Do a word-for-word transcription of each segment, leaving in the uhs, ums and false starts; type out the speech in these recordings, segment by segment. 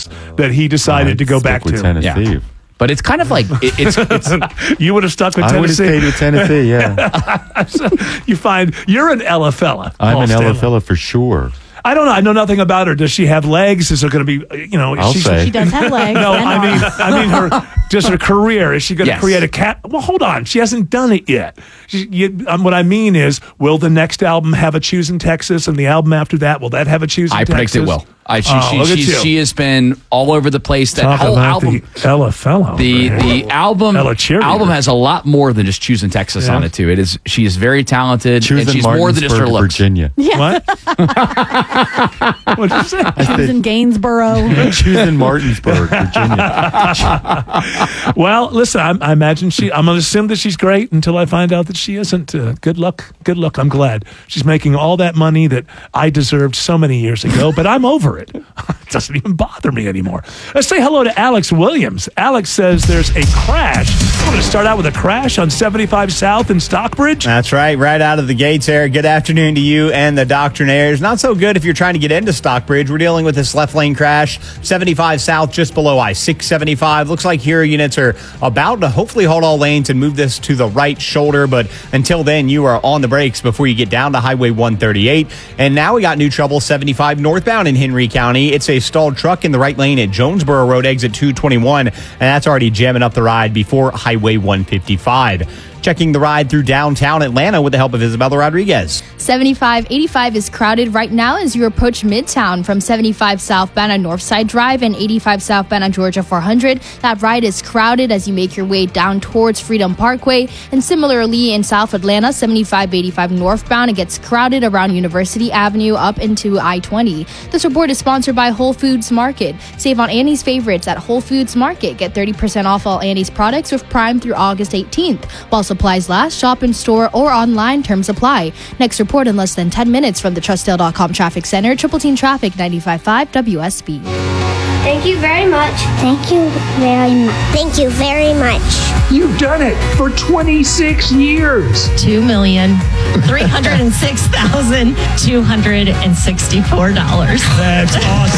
Texas that he decided I'd to go stick back with to. Tennessee. Yeah. But it's kind of like it, it's, it's You would have stuck with I would have Tennessee. stayed with Tennessee, yeah. So you find you're an Ella fella. I'm Paul an Stanley. Ella fella for sure. I don't know. I know nothing about her. Does she have legs? Is there going to be, you know, is I'll she, say. She does have legs. No, and I mean, arms. I mean her, just her career. Is she going to Yes. create a cat? Well, hold on. She hasn't done it yet. She, you, um, what I mean is, will the next album have a Choosing Texas, and the album after that, will that have a Choosing I Texas? predict it will. I, she, Oh, she, look at she's, you. she has been all over the place. That Talk whole about album, the Ella fellow. the over the here. album Ella cheerleader. album has a lot more than just Choosing Texas Yeah. on it too. It is she is very talented Choosing and she's more than just her Martinsburg, looks. Virginia. What? What'd you say? Choosing Gainsboro. Choosing Martinsburg, Virginia. Well, listen, I, I imagine she, I'm going to assume that she's great until I find out that she isn't. Uh, good luck. Good luck. I'm glad. She's making all that money that I deserved so many years ago, but I'm over it. It doesn't even bother me anymore. Let's say hello to Alex Williams. Alex says there's a crash. We're going to start out with a crash on seventy-five South in Stockbridge. That's right, right out of the gates there. Good afternoon to you and the Doctrinaires. Not so good if you're trying to get into Stockbridge. We're dealing with this left lane crash, seventy-five South, just below I six seventy-five. Looks like here units are about to hopefully hold all lanes and move this to the right shoulder, but until then, you are on the brakes before you get down to Highway one thirty-eight. And now we got new trouble, seventy-five northbound in Henry County. It's a stalled truck in the right lane at Jonesboro Road, exit two twenty-one, and that's already jamming up the ride before Highway one fifty-five. Checking the ride through downtown Atlanta with the help of Isabella Rodriguez. seventy-five eighty-five is crowded right now as you approach Midtown from seventy-five southbound on Northside Drive and eighty-five southbound on Georgia four hundred. That ride is crowded as you make your way down towards Freedom Parkway. And similarly in South Atlanta, seventy-five eighty-five northbound, it gets crowded around University Avenue up into I twenty. This report is sponsored by Whole Foods Market. Save on Annie's favorites at Whole Foods Market. Get thirty percent off all Annie's products with Prime through August eighteenth. While supplies last, shop in store or online. Terms apply. Next report in less than ten minutes from the Trustdale dot com Traffic Center. Triple Team Traffic, ninety-five point five W S B. Thank you very much. Thank you very much. Thank you very much. You've done it for twenty-six years. Two million three hundred six thousand two hundred sixty-four dollars. That's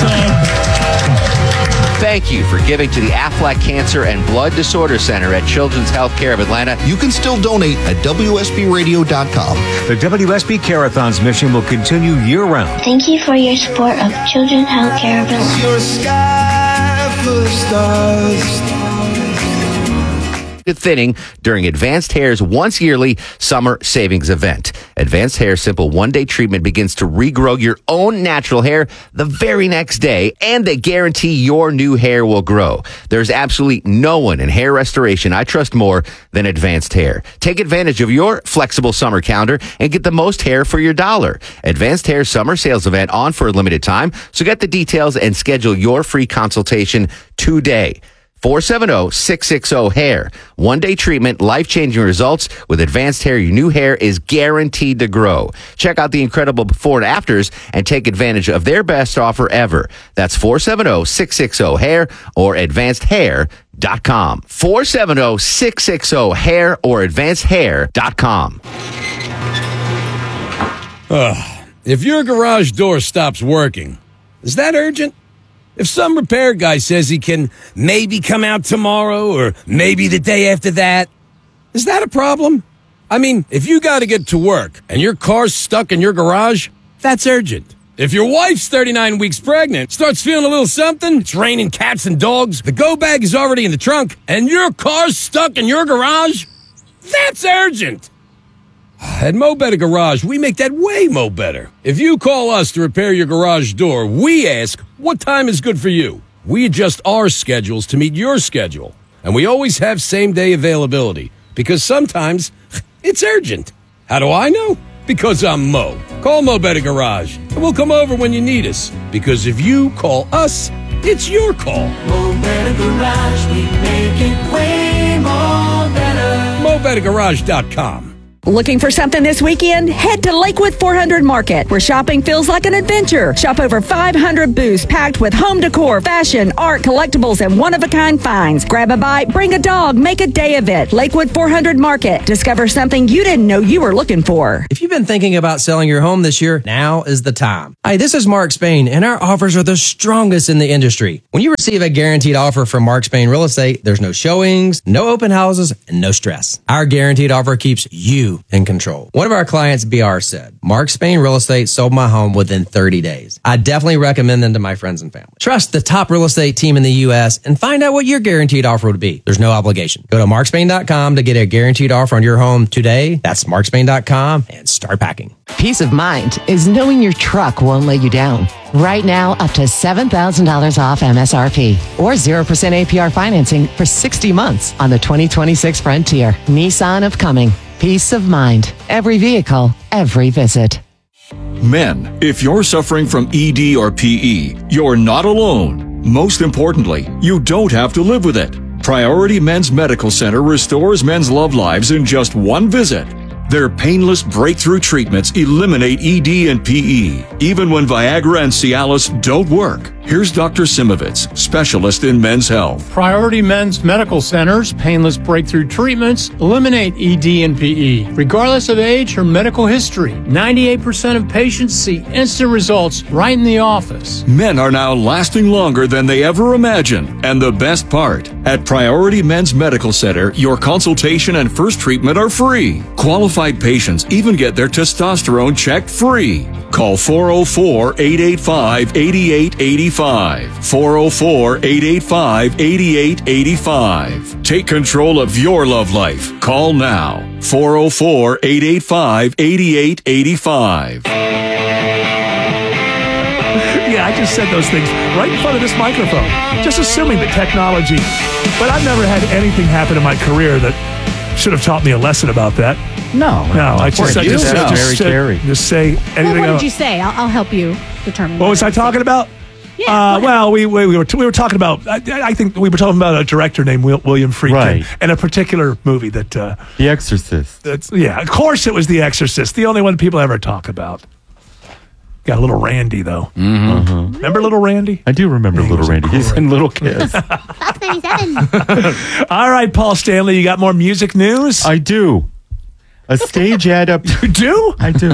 awesome. Thank you for giving to the Aflac Cancer and Blood Disorder Center at Children's Healthcare of Atlanta. You can still donate at W S B radio dot com. The W S B Carathon's mission will continue year-round. Thank you for your support of Children's Healthcare of Atlanta. Your sky full of stars. Thinning during Advanced Hair's once yearly summer savings event. Advanced Hair Simple one-day treatment begins to regrow your own natural hair the very next day, and they guarantee your new hair will grow. There's absolutely no one in hair restoration I trust more than Advanced Hair. Take advantage of your flexible summer calendar and get the most hair for your dollar. Advanced Hair summer sales event on for a limited time, so get the details and schedule your free consultation today. four seven zero, six six zero, hair. One-day treatment, life-changing results. With Advanced Hair, your new hair is guaranteed to grow. Check out the incredible before and afters and take advantage of their best offer ever. That's four seven zero, six six zero, hair or advanced hair dot com. four seven zero, six six zero, hair or advanced hair dot com. Uh, if your garage door stops working, is that urgent? If some repair guy says he can maybe come out tomorrow or maybe the day after that, is that a problem? I mean, if you got to get to work and your car's stuck in your garage, that's urgent. If your wife's thirty-nine weeks pregnant, starts feeling a little something, it's raining cats and dogs, the go bag is already in the trunk, and your car's stuck in your garage, that's urgent. At Mo Better Garage, we make that way mo better. If you call us to repair your garage door, we ask, what time is good for you? We adjust our schedules to meet your schedule. And we always have same-day availability, because sometimes it's urgent. How do I know? Because I'm Mo. Call Mo Better Garage, and we'll come over when you need us. Because if you call us, it's your call. Mo Better Garage, we make it way more better. Mo Better Garage dot com. Looking for something this weekend? Head to Lakewood four hundred Market, where shopping feels like an adventure. Shop over five hundred booths packed with home decor, fashion, art, collectibles, and one-of-a-kind finds. Grab a bite, bring a dog, make a day of it. Lakewood four hundred Market. Discover something you didn't know you were looking for. If you've been thinking about selling your home this year, now is the time. Hi, this is Mark Spain, and our offers are the strongest in the industry. When you receive a guaranteed offer from Mark Spain Real Estate, there's no showings, no open houses, and no stress. Our guaranteed offer keeps you in control. One of our clients, B R, said, Mark Spain Real Estate sold my home within thirty days. I definitely recommend them to my friends and family. Trust the top real estate team in the U S and find out what your guaranteed offer would be. There's no obligation. Go to mark spain dot com to get a guaranteed offer on your home today. That's mark spain dot com and start packing. Peace of mind is knowing your truck won't let you down. Right now, up to seven thousand dollars off M S R P or zero percent A P R financing for sixty months on the twenty twenty-six Frontier. Nissan of Cumming. Peace of mind. Every vehicle, every visit. Men, if you're suffering from E D or P E, you're not alone. Most importantly, you don't have to live with it. Priority Men's Medical Center restores men's love lives in just one visit. Their painless breakthrough treatments eliminate E D and P E, even when Viagra and Cialis don't work. Here's Doctor Simovitz, specialist in men's health. Priority Men's Medical Center's painless breakthrough treatments eliminate E D and P E, regardless of age or medical history. ninety-eight percent of patients see instant results right in the office. Men are now lasting longer than they ever imagined. And the best part, at Priority Men's Medical Center, your consultation and first treatment are free. Qualified patients even get their testosterone checked free. Call four oh four, eight eight five, eight eight eight five. four oh four, eight eight five, eight eight eight five. Take control of your love life. Call now. four oh four, eight eight five, eight eight eight five. Yeah, I just said those things right in front of this microphone, just assuming that technology. But I've never had anything happen in my career that should have taught me a lesson about that. No. No, I just, I just, That's I just, very said- scary. just say Well, anything what else. did you say? I'll, I'll help you determine. What was I talking about? Yeah, uh, well, we, we we were we were talking about. I, I think we were talking about a director named Will, William Friedkin Right. and a particular movie that. Uh, The Exorcist. that's yeah. Of course, it was The Exorcist, the only one people ever talk about. Got a little Randy though. Uh-huh. Remember Little Randy? I do remember Yeah, he Little was Randy. He's great. in Little Kids. Fox ninety-seven. All right, Paul Stanley, you got more music news? I do. A stage adaptation. You do? I do.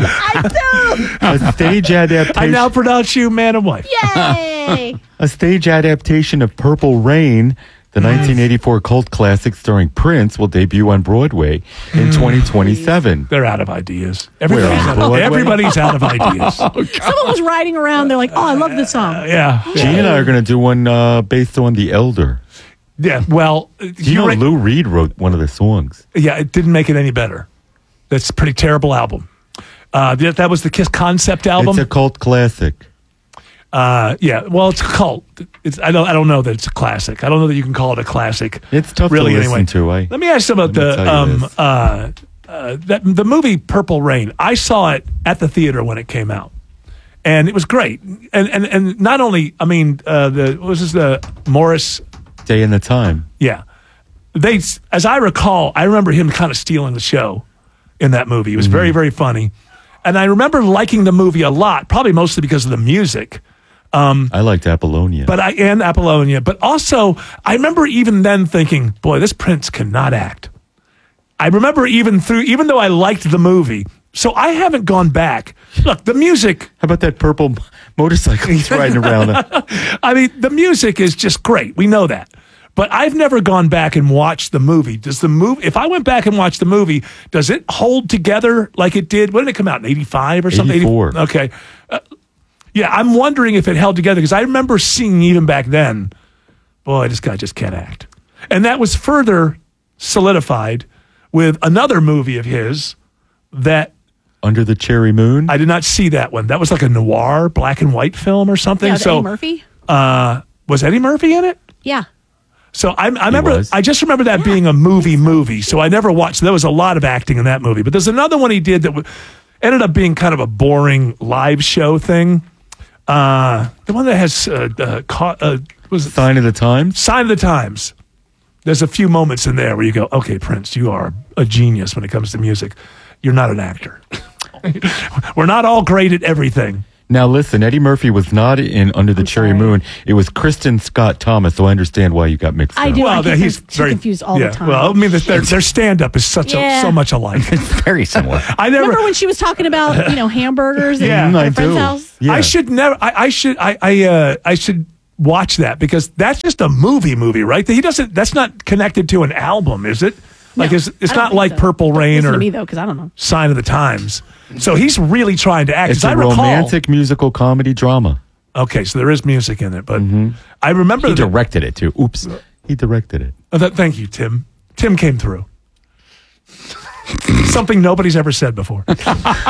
I A stage I adaptation. now pronounce you man and wife. do. Yay! A stage adaptation of Purple Rain, the nineteen eighty-four cult classic starring Prince, will debut on Broadway in twenty twenty-seven. They're out of ideas. Everybody's, Where, on out, of, Broadway? everybody's out of ideas. Someone was riding around. They're like, "Oh, I love this song." Uh, yeah. Gene and I are going to do one uh, based on The Elder. Yeah, well, Do you know right. Lou Reed wrote one of the songs? Yeah, it didn't make it any better. That's a pretty terrible album. Uh, that, that was the Kiss concept album. It's a cult classic. Uh, yeah, well, it's a cult. It's I don't I don't know that it's a classic. I don't know that you can call it a classic. It's tough really to listen anyway. to. I, Let me ask you about Let me the tell you um this. uh, uh that the movie Purple Rain. I saw it at the theater when it came out, and it was great. And and and not only I mean uh, the what was this the Morris. Day and the Time. Yeah. They, as I recall, I remember him kind of stealing the show in that movie. It was very, very funny. And I remember liking the movie a lot, probably mostly because of the music. Um, I liked Apollonia. but I, and Apollonia. But also, I remember even then thinking, boy, this Prince cannot act. I remember even through, even though I liked the movie, so I haven't gone back. Look, the music. How about that purple motorcycle he's riding around? I mean, the music is just great. We know that. But I've never gone back and watched the movie. Does the movie, if I went back and watched the movie, does it hold together like it did? When did it come out? In eighty-five or something? eighty-four. Okay. Uh, yeah, I'm wondering if it held together because I remember seeing even back then, boy, this guy just can't act. And that was further solidified with another movie of his that Under the Cherry Moon? I did not see that one. That was like a noir black and white film or something. Yeah, with so Eddie Murphy. Uh, was Eddie Murphy in it? Yeah. So I, I remember, was. I just remember that being a movie movie. So I never watched. There was a lot of acting in that movie. But there's another one he did that w- ended up being kind of a boring live show thing. Uh, the one that has uh, uh, ca- uh, was it Sign of the Times? Sign of the Times. There's a few moments in there where you go, okay, Prince, you are a genius when it comes to music. you're not an actor. We're not all great at everything. Now, listen, Eddie Murphy was not in Under the I'm Cherry sorry. Moon. It was Kristen Scott Thomas, so I understand why you got mixed I up. do. Well, I get he's too very confused all yeah, the time. Well, I mean, their, their stand-up is such Yeah. a, so much alike. It's very similar. I never. Remember when she was talking about, you know, hamburgers Yeah, at I her friend's do. house? Yeah. I should never. I, I should. I. I. Uh, I should watch that because that's just a movie. Movie, right? He doesn't. That's not connected to an album, is it? Like, No, it's, it's I don't not think like so. Purple Don't Rain listen or to me, though, because I don't know. Sign of the Times. So he's really trying to act. It's 'Cause I a recall, romantic musical comedy drama. Okay, so there is music in it, but I remember He that- directed it, too. Oops. He directed it. Oh, that, thank you, Tim. Tim came through. Something nobody's ever said before. Hey,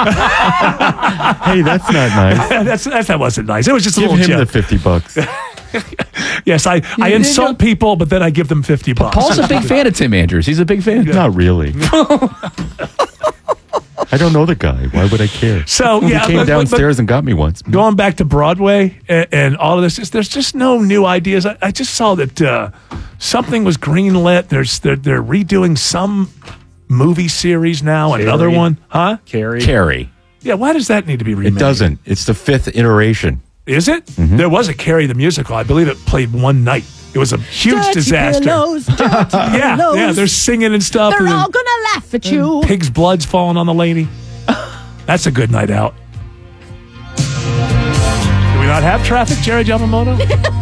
that's not nice. that's, that's that wasn't nice. It was just a Give little him joke. the fifty bucks. Yes, I, I insult people, but then I give them fifty bucks. Paul's a big fan of Tim Andrews. He's a big fan. Not really. I don't know the guy. Why would I care? So, yeah, he came but- but- downstairs and got me once. Going back to Broadway and, and all of this, is- there's just no new ideas. I, I just saw that uh, something was greenlit. There's they're, they're redoing some movie series now. Carrie. Another one, huh? Carrie. Carrie. Yeah, why does that need to be remade? It doesn't. It's the fifth iteration. Is it? Mm-hmm. There was a Carrie the musical. I believe it played one night. It was a huge Dirty disaster. pillows, dirty yeah, pillows. yeah, they're singing and stuff. They're and all going to laugh at you. Pig's blood's falling on the lady. That's a good night out. Do we not have traffic, Jerry Yamamoto?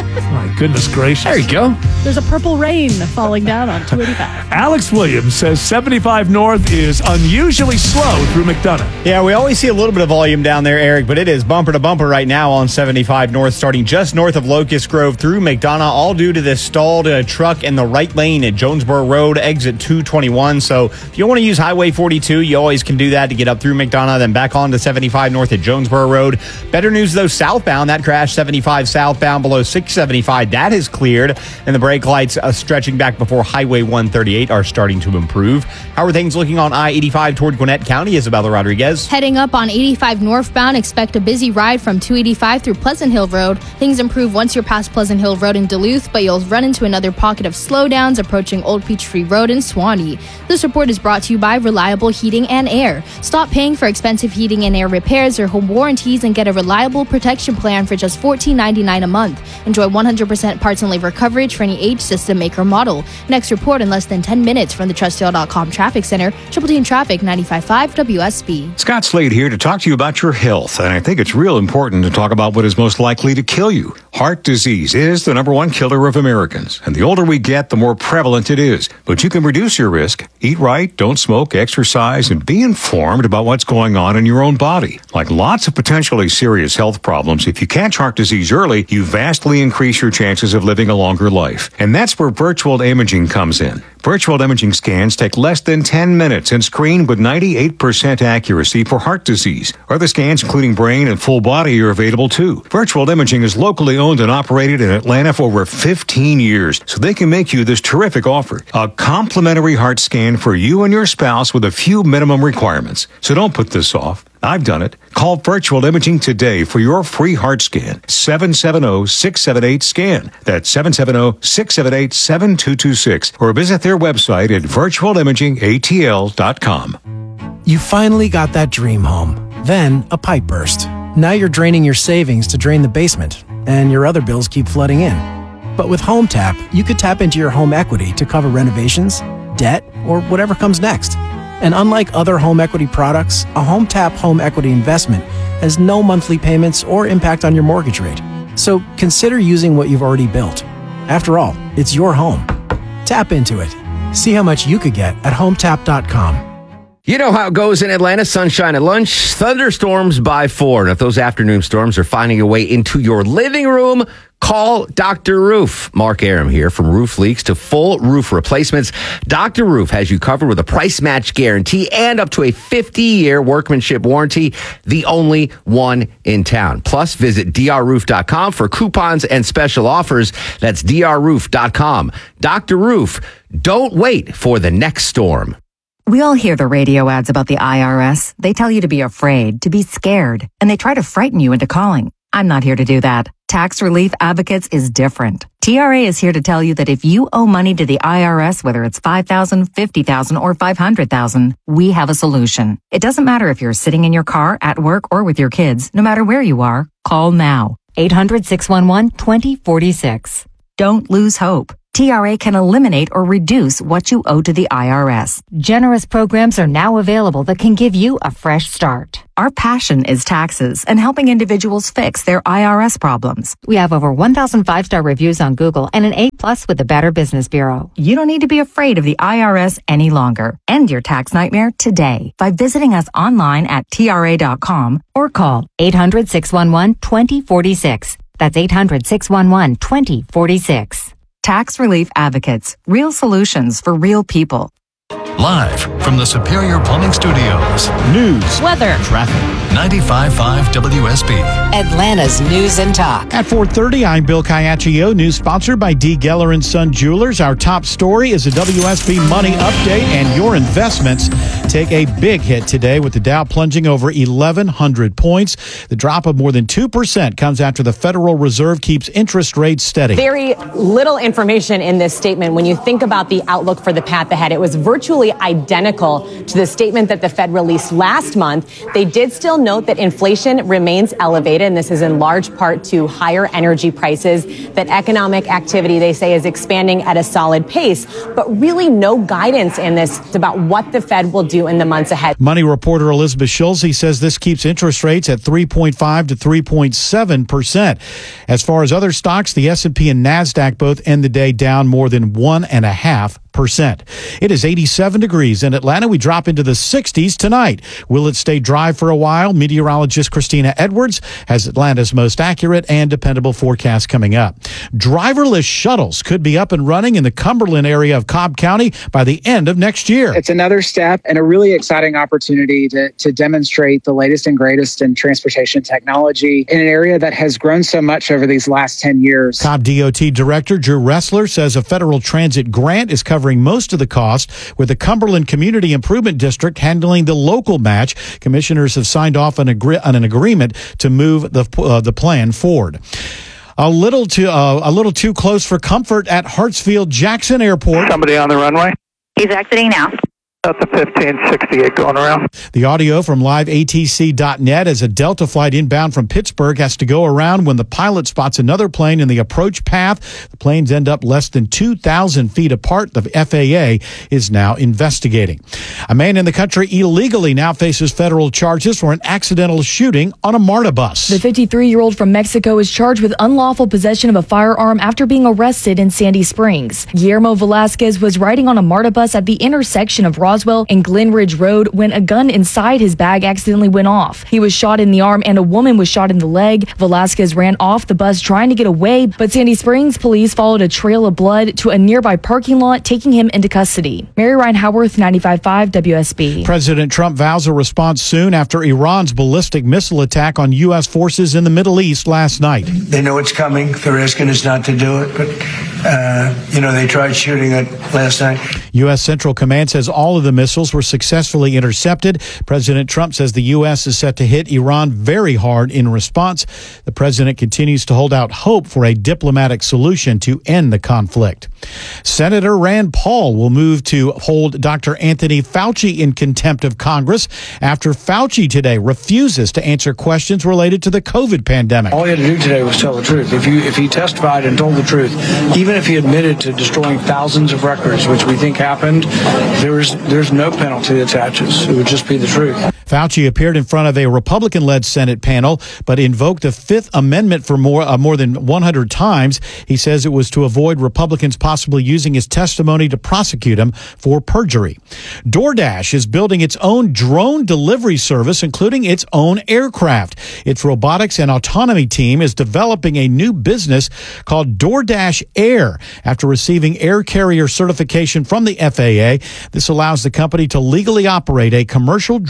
My goodness gracious. There you go. There's a purple rain falling down on two eighty-five. Alex Williams says seventy-five North is unusually slow through McDonough. Yeah, we always see a little bit of volume down there, Eric, but it is bumper to bumper right now on seventy-five North, starting just north of Locust Grove through McDonough, all due to this stalled uh, truck in the right lane at Jonesboro Road, exit two twenty-one. So if you want to use Highway forty-two, you always can do that to get up through McDonough, then back on to seventy-five North at Jonesboro Road. Better news, though, southbound. That crash seventy-five southbound below six seventy-five, that is cleared, and the brake lights uh, stretching back before Highway one thirty-eight are starting to improve. How are things looking on I eighty-five toward Gwinnett County? Isabella Rodriguez. Heading up on eighty-five northbound, expect a busy ride from two eighty-five through Pleasant Hill Road. Things improve once you're past Pleasant Hill Road in Duluth, but you'll run into another pocket of slowdowns approaching Old Peachtree Road in Swanee. This report is brought to you by Reliable Heating and Air. Stop paying for expensive heating and air repairs or home warranties and get a reliable protection plan for just fourteen ninety-nine a month. Enjoy one hundred percent parts and labor coverage for any age, system, make, or model. Next report in less than ten minutes from the Trust Sale dot com Traffic Center. Triple T Traffic, ninety-five point five W S B. Scott Slade here to talk to you about your health. And I think it's real important to talk about what is most likely to kill you. Heart disease is the number one killer of Americans. And the older we get, the more prevalent it is. But you can reduce your risk. Eat right, don't smoke, exercise, and be informed about what's going on in your own body. Like lots of potentially serious health problems, if you catch heart disease early, you vastly increase your chances of living a longer life. And that's where virtual imaging comes in. Virtual imaging scans take less than ten minutes and screen with ninety-eight percent accuracy for heart disease. Other scans, including brain and full body, are available too. Virtual imaging is locally owned and operated in Atlanta for over fifteen years, so they can make you this terrific offer. A complimentary heart scan for you and your spouse with a few minimum requirements. So don't put this off. I've done it. Call Virtual Imaging today for your free heart scan. seven seven zero, six seven eight, SCAN. That's seven seven zero, six seven eight, seven two two six. Or visit their website at virtual imaging A T L dot com. You finally got that dream home. Then a pipe burst. Now you're draining your savings to drain the basement, and your other bills keep flooding in. But with HomeTap, you could tap into your home equity to cover renovations, debt, or whatever comes next. And unlike other home equity products, a HomeTap home equity investment has no monthly payments or impact on your mortgage rate. So consider using what you've already built. After all, it's your home. Tap into it. See how much you could get at home tap dot com. You know how it goes in Atlanta. Sunshine at lunch, thunderstorms by four. And if those afternoon storms are finding a way into your living room, call Doctor Roof. Mark Aram here. From roof leaks to full roof replacements, Doctor Roof has you covered with a price match guarantee and up to a fifty-year workmanship warranty, the only one in town. Plus, visit D R roof dot com for coupons and special offers. That's D R roof dot com. Doctor Roof, don't wait for the next storm. We all hear the radio ads about the I R S. They tell you to be afraid, to be scared, and they try to frighten you into calling. I'm not here to do that. Tax Relief Advocates is different. T R A is here to tell you that if you owe money to the I R S, whether it's five thousand dollars, fifty thousand dollars, or five hundred thousand dollars, we have a solution. It doesn't matter if you're sitting in your car, at work, or with your kids. No matter where you are, call now. eight hundred, six one one, two zero four six. Don't lose hope. T R A can eliminate or reduce what you owe to the I R S. Generous programs are now available that can give you a fresh start. Our passion is taxes and helping individuals fix their I R S problems. We have over one thousand five-star reviews on Google and an A plus with the Better Business Bureau. You don't need to be afraid of the I R S any longer. End your tax nightmare today by visiting us online at T R A dot com or call eight hundred, six one one, two zero four six. That's eight hundred, six one one, two zero four six. Tax Relief Advocates. Real solutions for real people. Live from the Superior Plumbing Studios. News. Weather. Traffic. ninety-five point five W S B. Atlanta's News and Talk. At four thirty, I'm Bill Caiaccio. News sponsored by D. Geller and Son Jewelers. Our top story is a W S B Money update, and your investments take a big hit today with the Dow plunging over eleven hundred points. The drop of more than two percent comes after the Federal Reserve keeps interest rates steady. Very little information in this statement. When you think about the outlook for the path ahead, it was virtually identical to the statement that the Fed released last month. They did still note that inflation remains elevated, and this is in large part to higher energy prices, that economic activity, they say, is expanding at a solid pace, but really no guidance in this about what the Fed will do in the months ahead. Money reporter Elizabeth Schulze says this keeps interest rates at three point five to three point seven percent. As far as other stocks, the S and P and NASDAQ both end the day down more than one and a half percent. It is eighty-seven degrees in Atlanta. We drop into the sixties tonight. Will it stay dry for a while? Meteorologist Christina Edwards has Atlanta's most accurate and dependable forecast coming up. Driverless shuttles could be up and running in the Cumberland area of Cobb County by the end of next year. It's another step and a really exciting opportunity to, to demonstrate the latest and greatest in transportation technology in an area that has grown so much over these last ten years. Cobb D O T Director Drew Ressler says a federal transit grant is covering most of the cost, with the Cumberland Community Improvement District handling the local match. Commissioners have signed off on, agree- on an agreement to move the uh, the plan forward. A little too uh, a little too close for comfort at Hartsfield-Jackson Airport. Somebody on the runway. He's exiting now. That's a fifteen sixty-eight going around. The audio from live A T C dot net as a Delta flight inbound from Pittsburgh has to go around when the pilot spots another plane in the approach path. The planes end up less than two thousand feet apart. The F A A is now investigating. A man in the country illegally now faces federal charges for an accidental shooting on a MARTA bus. The fifty-three-year-old from Mexico is charged with unlawful possession of a firearm after being arrested in Sandy Springs. Guillermo Velasquez was riding on a MARTA bus at the intersection of Roswell and Glen Ridge Road when a gun inside his bag accidentally went off. He was shot in the arm and a woman was shot in the leg. Velasquez ran off the bus trying to get away, but Sandy Springs police followed a trail of blood to a nearby parking lot, taking him into custody. Mary Ryan Howarth, ninety-five point five W S B. President Trump vows a response soon after Iran's ballistic missile attack on U S forces in the Middle East last night. They know it's coming. They're asking us not to do it, but, uh, you know, they tried shooting it last night. U S Central Command says all of the missiles were successfully intercepted. President Trump says the U S is set to hit Iran very hard in response. The president continues to hold out hope for a diplomatic solution to end the conflict. Senator Rand Paul will move to hold Doctor Anthony Fauci in contempt of Congress after Fauci today refuses to answer questions related to the COVID pandemic. All he had to do today was tell the truth. If you if he testified and told the truth, even if he admitted to destroying thousands of records, which we think happened, there's there's no penalty that attaches. It would just be the truth. Fauci appeared in front of a Republican-led Senate panel, but invoked the Fifth Amendment for more uh, more than one hundred times. He says it was to avoid Republicans possibly using his testimony to prosecute him for perjury. DoorDash is building its own drone delivery service, including its own aircraft. Its robotics and autonomy team is developing a new business called DoorDash Air after receiving air carrier certification from the F A A. This allows the company to legally operate a commercial drone delivery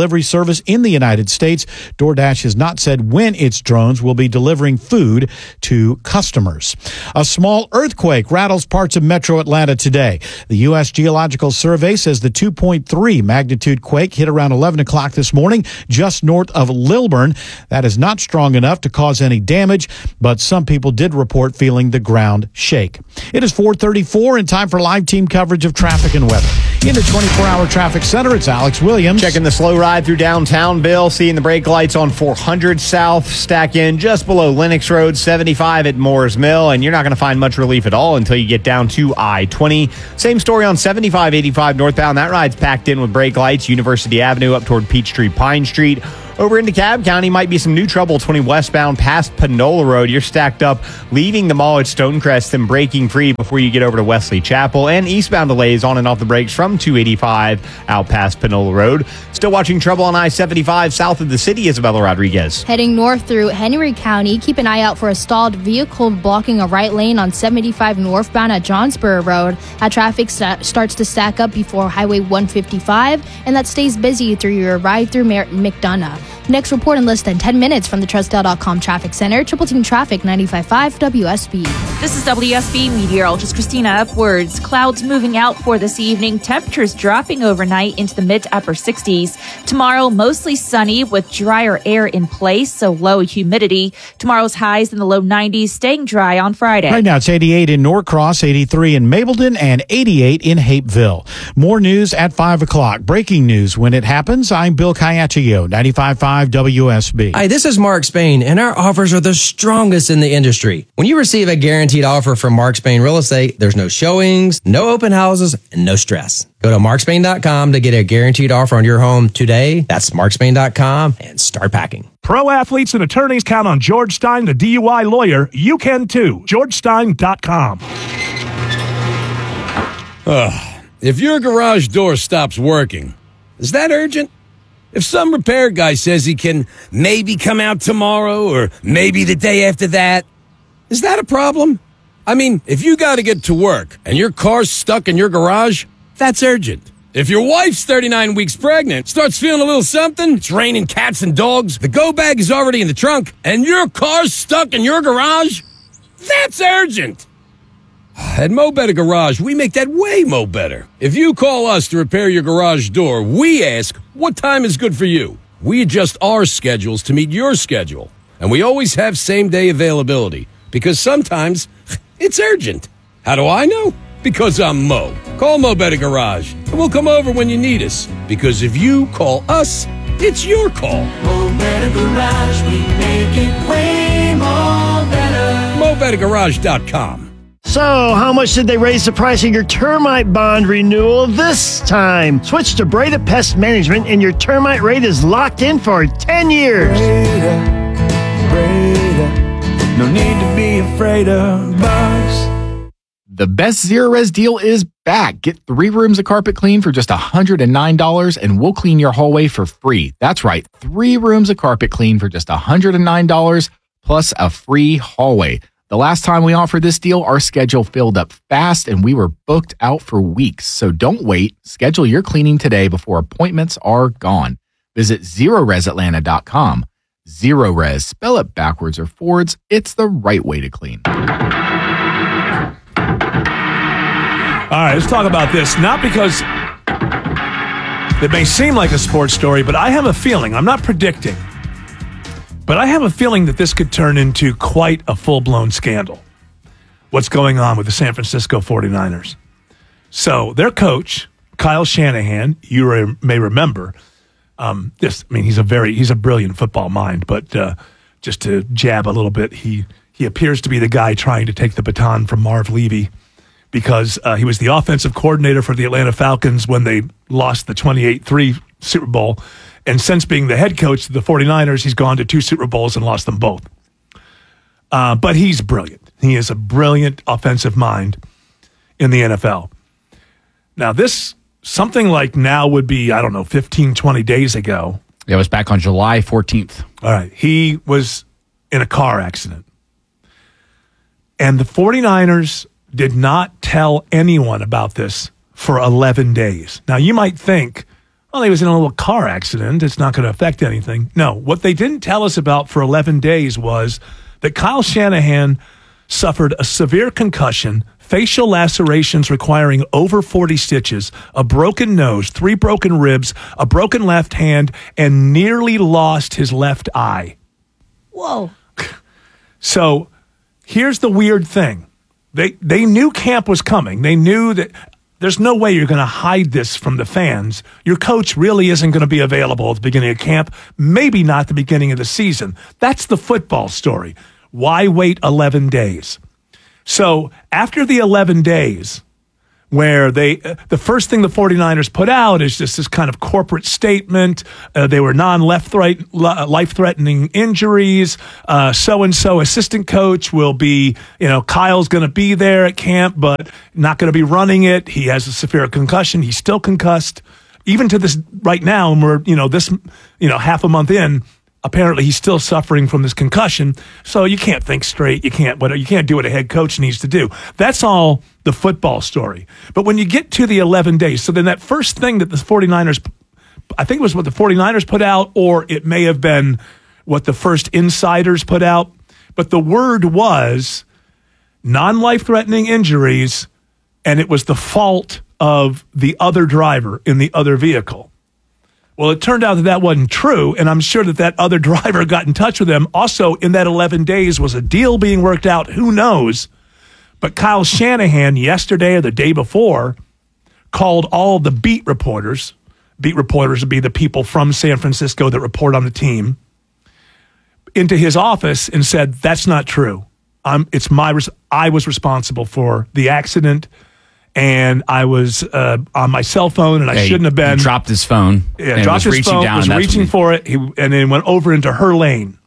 delivery service in the United States. DoorDash has not said when its drones will be delivering food to customers. A small earthquake rattles parts of metro Atlanta today. The U S Geological Survey says the two point three magnitude quake hit around eleven o'clock this morning just north of Lilburn. That is not strong enough to cause any damage, but some people did report feeling the ground shake. It is four thirty-four and time for live team coverage of traffic and weather. In the twenty-four hour traffic center, it's Alex Williams. Checking the slow ride through downtown, Bill. Seeing the brake lights on four hundred South stack in just below Lennox Road, seventy-five at Moores Mill, and you're not going to find much relief at all until you get down to I twenty. Same story on seventy-five eighty-five northbound. That ride's packed in with brake lights. University Avenue up toward Peachtree Pine Street. Over into Cobb County, might be some new trouble. twenty westbound past Panola Road. You're stacked up, leaving the mall at Stonecrest and breaking free before you get over to Wesley Chapel. And eastbound delays on and off the brakes from two eighty-five out past Panola Road. Still watching trouble on I seventy-five south of the city, Isabella Rodriguez. Heading north through Henry County, keep an eye out for a stalled vehicle blocking a right lane on seventy-five northbound at Johnsboro Road. That traffic st- starts to stack up before Highway one fifty-five, and that stays busy through your ride through Mer- McDonough. Next report in less than ten minutes from the Trussdale dot com Traffic Center. Triple Team Traffic, ninety-five point five W S B. This is W S B meteorologist Christina Upwards. Clouds moving out for this evening. Temperatures dropping overnight into the mid to upper sixties. Tomorrow, mostly sunny with drier air in place, so low humidity. Tomorrow's highs in the low nineties, staying dry on Friday. Right now, it's eighty-eight in Norcross, eighty-three in Mableton, and eighty-eight in Hapeville. More news at five o'clock. Breaking news when it happens. I'm Bill Caiaccio, ninety-five point five W S B. Hi, this is Mark Spain, and our offers are the strongest in the industry. When you receive a guaranteed offer from Mark Spain Real Estate, there's no showings, no open houses, and no stress. Go to mark spain dot com to get a guaranteed offer on your home today. That's mark spain dot com and start packing. Pro athletes and attorneys count on George Stein, the D U I lawyer. You can too. george stein dot com. Ugh. If your garage door stops working, is that urgent? If some repair guy says he can maybe come out tomorrow or maybe the day after that, is that a problem? I mean, if you got to get to work and your car's stuck in your garage, that's urgent. If your wife's thirty-nine weeks pregnant, starts feeling a little something, it's raining cats and dogs, the go bag is already in the trunk, and your car's stuck in your garage, that's urgent. At Mo Better Garage, we make that way mo better. If you call us to repair your garage door, we ask, what time is good for you? We adjust our schedules to meet your schedule. And we always have same-day availability, because sometimes it's urgent. How do I know? Because I'm Mo. Call Mo Better Garage, and we'll come over when you need us. Because if you call us, it's your call. Mo Better Garage, we make it way more better. mo better garage dot com. So, how much did they raise the price of your termite bond renewal this time? Switch to Breda Pest Management and your termite rate is locked in for ten years. Breda, Breda, no need to be afraid of bugs. The best Zero Res deal is back. Get three rooms of carpet clean for just one hundred nine dollars and we'll clean your hallway for free. That's right, three rooms of carpet clean for just one hundred nine dollars plus a free hallway. The last time we offered this deal, our schedule filled up fast and we were booked out for weeks. So don't wait. Schedule your cleaning today before appointments are gone. Visit zero res atlanta dot com. Zero Res, spell it backwards or forwards. It's the right way to clean. All right, let's talk about this. Not because it may seem like a sports story, but I have a feeling, I'm not predicting, but I have a feeling that this could turn into quite a full-blown scandal. What's going on with the San Francisco forty-niners? So their coach, Kyle Shanahan, you re- may remember, um, this. I mean, he's a very he's a brilliant football mind. But uh, just to jab a little bit, he he appears to be the guy trying to take the baton from Marv Levy, because uh, he was the offensive coordinator for the Atlanta Falcons when they lost the twenty-eight three Super Bowl. And since being the head coach of the forty-niners, he's gone to two Super Bowls and lost them both. Uh, but he's brilliant. He is a brilliant offensive mind in the N F L. Now, this, something like now would be, I don't know, fifteen, twenty days ago. It was back on July fourteenth. All right. He was in a car accident. And the forty-niners did not tell anyone about this for eleven days. Now, you might think, well, he was in a little car accident. It's not going to affect anything. No, what they didn't tell us about for eleven days was that Kyle Shanahan suffered a severe concussion, facial lacerations requiring over forty stitches, a broken nose, three broken ribs, a broken left hand, and nearly lost his left eye. Whoa. So here's the weird thing. They they knew camp was coming. They knew that there's no way you're going to hide this from the fans. Your coach really isn't going to be available at the beginning of camp, maybe not the beginning of the season. That's the football story. Why wait eleven days? So after the eleven days, where they, uh, the first thing the 49ers put out is just this kind of corporate statement. Uh, they were non-left threat, life-threatening injuries. Uh, so-and-so assistant coach will be, you know, Kyle's going to be there at camp, but not going to be running it. He has a severe concussion. He's still concussed. Even to this right now, and we're, you know, this, you know, half a month in, apparently he's still suffering from this concussion. So you can't think straight. You can't, what, you can't do what a head coach needs to do. That's all the football story. But when you get to the eleven days, so then that first thing that the 49ers, I think it was what the 49ers put out, or it may have been what the first insiders put out. But the word was non-life-threatening injuries, and it was the fault of the other driver in the other vehicle. Well, it turned out that that wasn't true, and I'm sure that that other driver got in touch with them. Also, in that eleven days was a deal being worked out. Who knows? But Kyle Shanahan, yesterday or the day before, called all the beat reporters. Beat reporters would be the people from San Francisco that report on the team, into his office and said, that's not true. I'm, it's my, res- I was responsible for the accident. And I was uh, on my cell phone, and I yeah, shouldn't have been. He dropped his phone. Yeah, and dropped was his reaching phone, down, was and reaching he, for it, he, and then went over into her lane.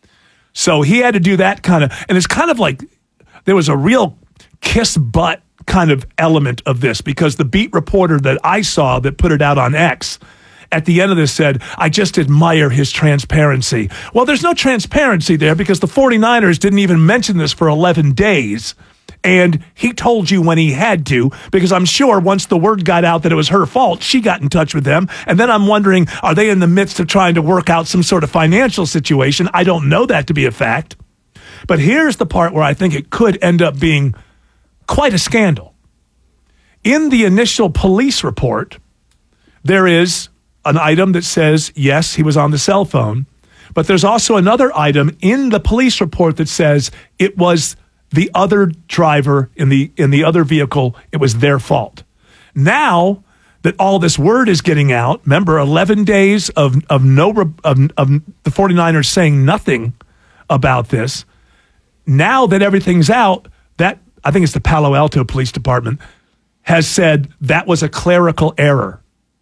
So he had to do that kind of, and it's kind of like there was a real kiss butt kind of element of this, because the beat reporter that I saw that put it out on X at the end of this said, I just admire his transparency. Well, there's no transparency there, because the 49ers didn't even mention this for eleven days. And he told you when he had to, because I'm sure once the word got out that it was her fault, she got in touch with them. And then I'm wondering, are they in the midst of trying to work out some sort of financial situation? I don't know that to be a fact. But here's the part where I think it could end up being quite a scandal. In the initial police report, there is an item that says, yes, he was on the cell phone. But there's also another item in the police report that says it was the other driver in the in the other vehicle, it was their fault. Now that all this word is getting out, remember eleven days of of no of, of the 49ers saying nothing about this. Now that everything's out, that I think it's the Palo Alto Police Department has said that was a clerical error.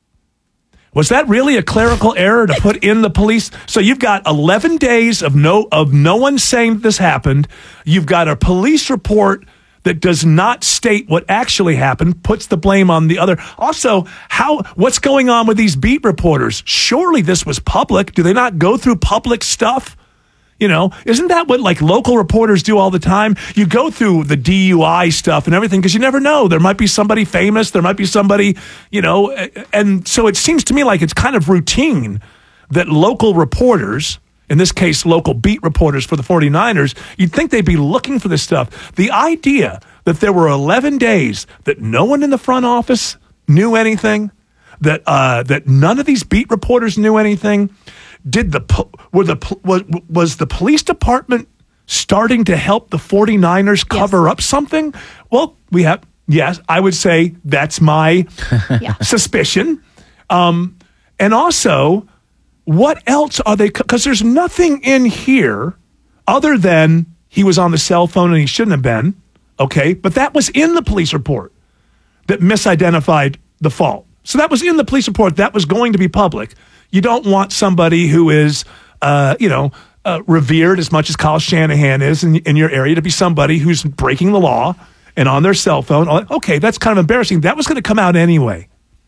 Was that really a clerical error to put in the police? So you've got eleven days of no of no one saying this happened. You've got a police report that does not state what actually happened, puts the blame on the other. Also, how what's going on with these beat reporters? Surely this was public. Do they not go through public stuff? You know, isn't that what like local reporters do all the time? You go through the D U I stuff and everything because you never know. There might be somebody famous. There might be somebody, you know, and so it seems to me like it's kind of routine that local reporters, in this case, local beat reporters for the 49ers, you'd think they'd be looking for this stuff. The idea that there were eleven days that no one in the front office knew anything, that uh, that none of these beat reporters knew anything. Did the were the was, was the police department starting to help the 49ers cover yes. up something? Well, we have yes, I would say that's my yeah. suspicion. Um, and also, what else are they? Because there's nothing in here other than he was on the cell phone and he shouldn't have been. Okay, but that was in the police report that misidentified the fault. So that was in the police report. That was going to be public. You don't want somebody who is, uh, you know, uh, revered as much as Kyle Shanahan is in, in your area to be somebody who's breaking the law and on their cell phone. Okay, that's kind of embarrassing. That was going to come out anyway.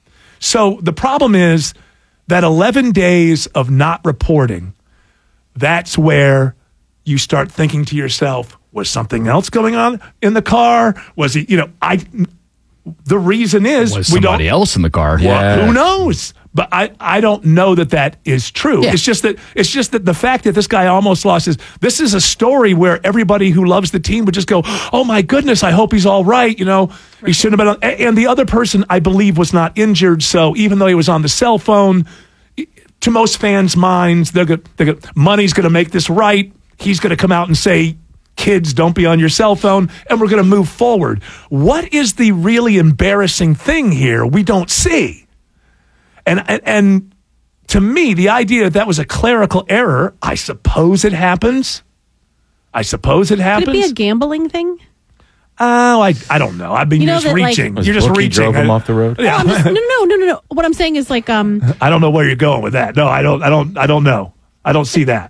So the problem is that eleven days of not reporting, that's where you start thinking to yourself, was something else going on in the car? Was he, you know, I... The reason is was we don't. Somebody else in the car. Well, Yeah. who knows? But I, I don't know that that is true. Yeah. It's just that it's just that the fact that this guy almost lost his. This is a story where everybody who loves the team would just go, "Oh my goodness, I hope he's all right." You know, he shouldn't have been on. And the other person, I believe, was not injured. So even though he was on the cell phone, to most fans' minds, they're going, they're going, money's going to make this right. He's going to come out and say, "Kids, don't be on your cell phone," and we're going to move forward. What is the really embarrassing thing here we don't see? And, and and to me, the idea that that was a clerical error, I suppose it happens. I suppose it happens. Could it be a gambling thing? Oh, I I don't know. I mean, You you're know just that, like- reaching. Was You're just Bookie reaching. drove him I- off the road? Yeah. Oh, I'm just- no, no, no, no, no. What I'm saying is like, um, I don't know where you're going with that. No, I don't. I don't. I don't know. I don't see that.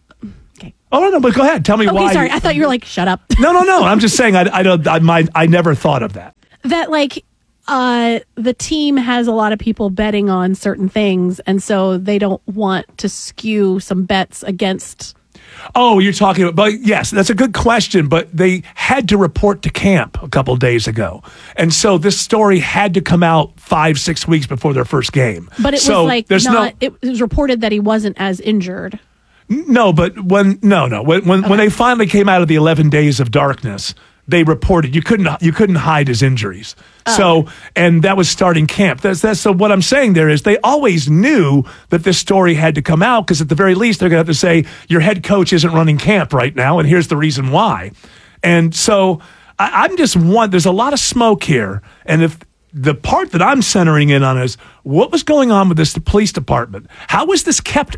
Okay. Oh no, no, but go ahead. Tell me okay, why. sorry. you- I thought you were like, shut up. no, no, no. I'm just saying. I I don't. I my I never thought of that. That like, uh, the team has a lot of people betting on certain things, and so they don't want to skew some bets against. Oh, you're talking about, but yes, that's a good question. But they had to report to camp a couple days ago. And so this story had to come out five, six weeks before their first game. But it so was like there's not. no, It was reported that he wasn't as injured. no, but when, no, no, when, when, when they finally came out of the eleven days of darkness, they reported you couldn't, you couldn't hide his injuries. Oh. So, and that was starting camp. That's, that's, so what I'm saying there is they always knew that this story had to come out because at the very least they're going to have to say your head coach isn't running camp right now. And here's the reason why. And so I, I'm just one, there's a lot of smoke here. And if the part that I'm centering in on is what was going on with this police department? How was this kept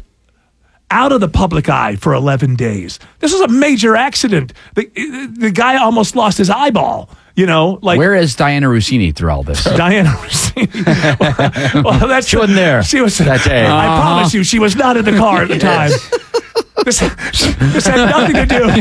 out of the public eye for eleven days? This was a major accident. The, the guy almost lost his eyeball. You know, like where is Diana Rossini through all this? Diana Rossini. well, well, that's She wasn't there She was that day. I Uh-huh. promise you, she was not in the car at the time. This, this had nothing to do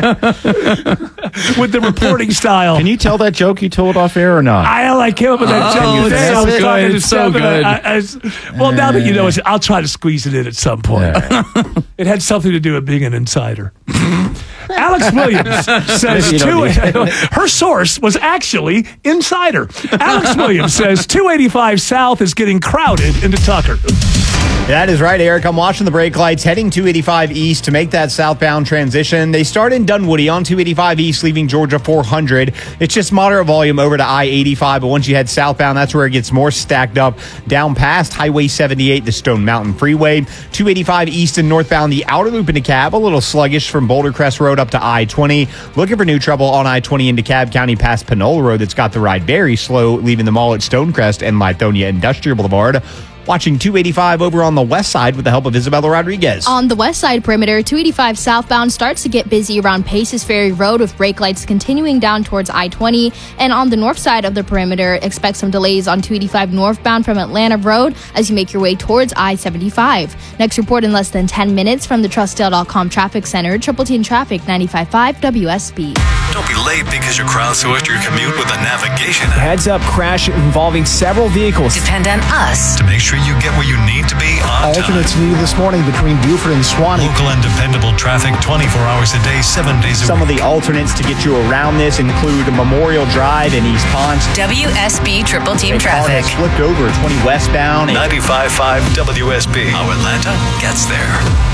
with the reporting style. Can you tell that joke you told off air or not? I like came up with that Oh, joke today. that's I was good. talking to It's so Steph, and good. I- I- I was- well, now that you know, it's, I'll try to squeeze it in at some point. It had something to do with being an insider. Alex Williams says Maybe you don't two, need her source was actually Insider. Alex Williams says two eighty-five South is getting crowded into Tucker. That is right, Eric. I'm watching the brake lights heading two eighty-five East to make that southbound transition. They start in Dunwoody on two eighty-five East, leaving Georgia four hundred. It's just moderate volume over to I eighty-five, but once you head southbound, that's where it gets more stacked up. Down past Highway seventy-eight, the Stone Mountain Freeway. two eighty-five East and northbound, the outer loop into Cab, a little sluggish from Boulder Crest Road up to I twenty. Looking for new trouble on I twenty into Cab County past Panola Road. That's got the ride very slow, leaving the mall at Stonecrest and Lithonia Industrial Boulevard. Watching two eighty-five over on the west side with the help of Isabella Rodriguez. On the west side perimeter, two eighty-five southbound starts to get busy around Paces Ferry Road with brake lights continuing down towards I twenty. And on the north side of the perimeter, expect some delays on two eighty-five northbound from Atlanta Road as you make your way towards I seventy-five. Next report in less than ten minutes from the Trustdale dot com Traffic Center, Triple T Traffic ninety-five point five W S B. Don't be late because you crowdsourced your commute with a navigation app. Heads up crash involving several vehicles. Depend on us To make sure you get where you need to be on time. Alternates needed this morning between Buford and Swanee. Local and dependable traffic twenty-four hours a day, seven days a Some week. of the alternates to get you around this include Memorial Drive in East Ponce. W S B Triple A Team car Traffic. has flipped over twenty westbound. ninety-five point five W S B. How Atlanta gets there.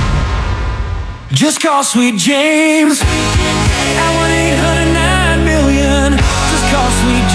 Just call Sweet James at one eight hundred nine million. Just call Sweet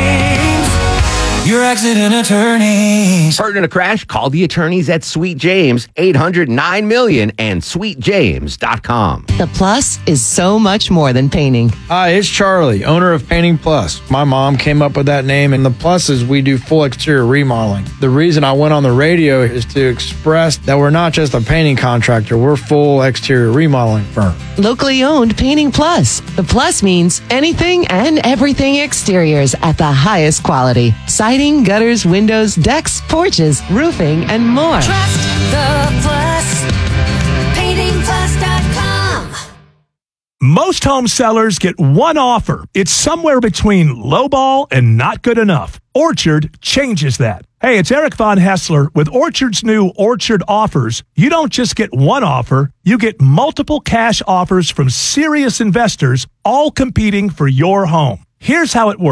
James, your accident attorneys. Hurt in a crash? Call the attorneys at Sweet James, eight hundred nine million and sweet james dot com. The Plus is so much more than painting. Hi, it's Charlie, owner of Painting Plus. My mom came up with that name, and the plus is we do full exterior remodeling. The reason I went on the radio is to express that we're not just a painting contractor, we're full exterior remodeling firm. Locally owned Painting Plus. The Plus means anything and everything exteriors at the highest quality. Siding, gutters, windows, decks, porches, roofing, and more. Trust the Plus. painting plus dot com. Most home sellers get one offer. It's somewhere between lowball and not good enough. Orchard changes that. Hey, it's Eric Von Hessler with Orchard's new Orchard Offers. You don't just get one offer, you get multiple cash offers from serious investors, all competing for your home. Here's how it works.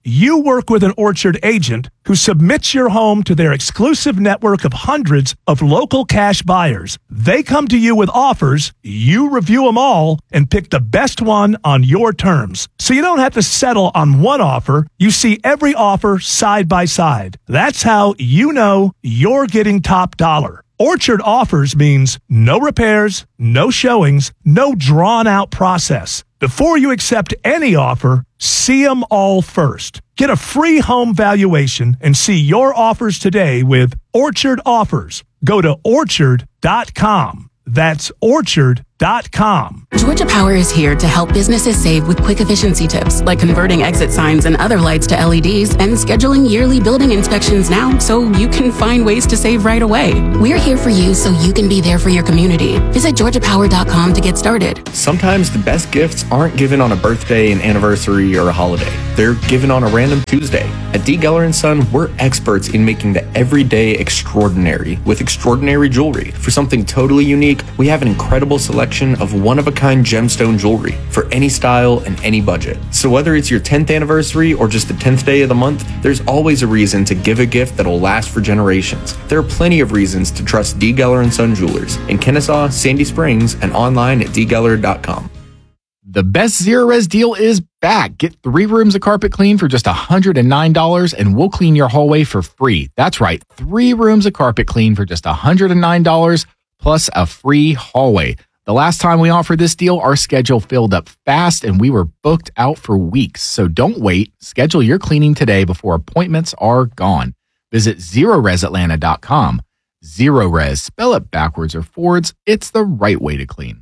you work with an Orchard agent who submits your home to their exclusive network of hundreds of local cash buyers. They come to you with offers, you review them all, and pick the best one on your terms. So you don't have to settle on one offer. You see every offer side by side. That's how you know you're getting top dollar. Orchard offers means no repairs, no showings, no drawn-out process. Before you accept any offer, see them all first. Get a free home valuation and see your offers today with Orchard Offers. Go to orchard dot com. That's orchard dot com. Georgia Power is here to help businesses save with quick efficiency tips like converting exit signs and other lights to L E Ds and scheduling yearly building inspections now so you can find ways to save right away. We're here for you so you can be there for your community. Visit georgia power dot com to get started. Sometimes the best gifts aren't given on a birthday, an anniversary, or a holiday. They're given on a random Tuesday. At D. Geller and Son, we're experts in making the everyday extraordinary with extraordinary jewelry. For something totally unique, we have an incredible selection of one-of-a-kind gemstone jewelry for any style and any budget. So whether it's your tenth anniversary or just the tenth day of the month, there's always a reason to give a gift that'll last for generations. There are plenty of reasons to trust D. Geller and Son Jewelers in Kennesaw, Sandy Springs, and online at d geller dot com. The best Zero Res deal is back. Get three rooms of carpet clean for just one hundred nine dollars and we'll clean your hallway for free. That's right, three rooms of carpet clean for just one hundred nine dollars plus a free hallway. The last time we offered this deal, our schedule filled up fast and we were booked out for weeks. So don't wait. Schedule your cleaning today before appointments are gone. Visit zero res atlanta dot com. Zero Res, spell it backwards or forwards. It's the right way to clean.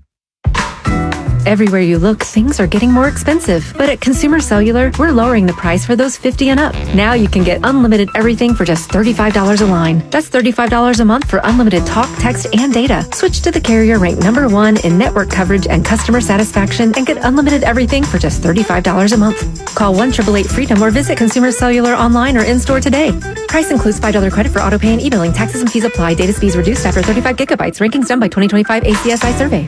Everywhere you look, things are getting more expensive. But at Consumer Cellular, we're lowering the price for those fifty and up. Now you can get unlimited everything for just thirty-five dollars a line. That's thirty-five dollars a month for unlimited talk, text, and data. Switch to the carrier ranked number one in network coverage and customer satisfaction and get unlimited everything for just thirty-five dollars a month. Call one eight eight eight freedom or visit Consumer Cellular online or in-store today. Price includes five dollars credit for auto pay and e-billing. Taxes and fees apply. Data speeds reduced after thirty-five gigabytes. Rankings done by twenty twenty-five A C S I survey.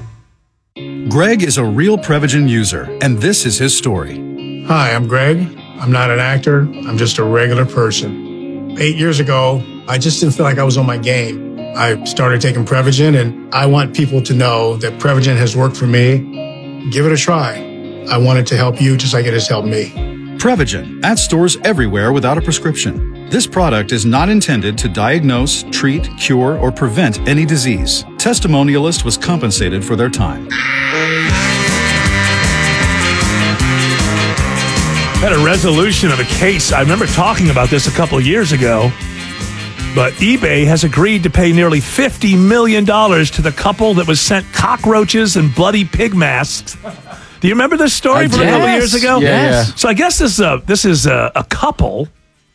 Greg is a real Prevagen user, and this is his story. Hi, I'm Greg. I'm not an actor. I'm just a regular person. Eight years ago, I just didn't feel like I was on my game. I started taking Prevagen, and I want people to know that Prevagen has worked for me. Give it a try. I want it to help you just like it has helped me. Prevagen, at stores everywhere without a prescription. This product is not intended to diagnose, treat, cure, or prevent any disease. Testimonialist was compensated for their time. Had a resolution of a case. I remember talking about this a couple of years ago, but eBay has agreed to pay nearly fifty million dollars to the couple that was sent cockroaches and bloody pig masks. Do you remember this story I from did. a couple of years ago? Yeah, yeah. So I guess this is a, this is a, a couple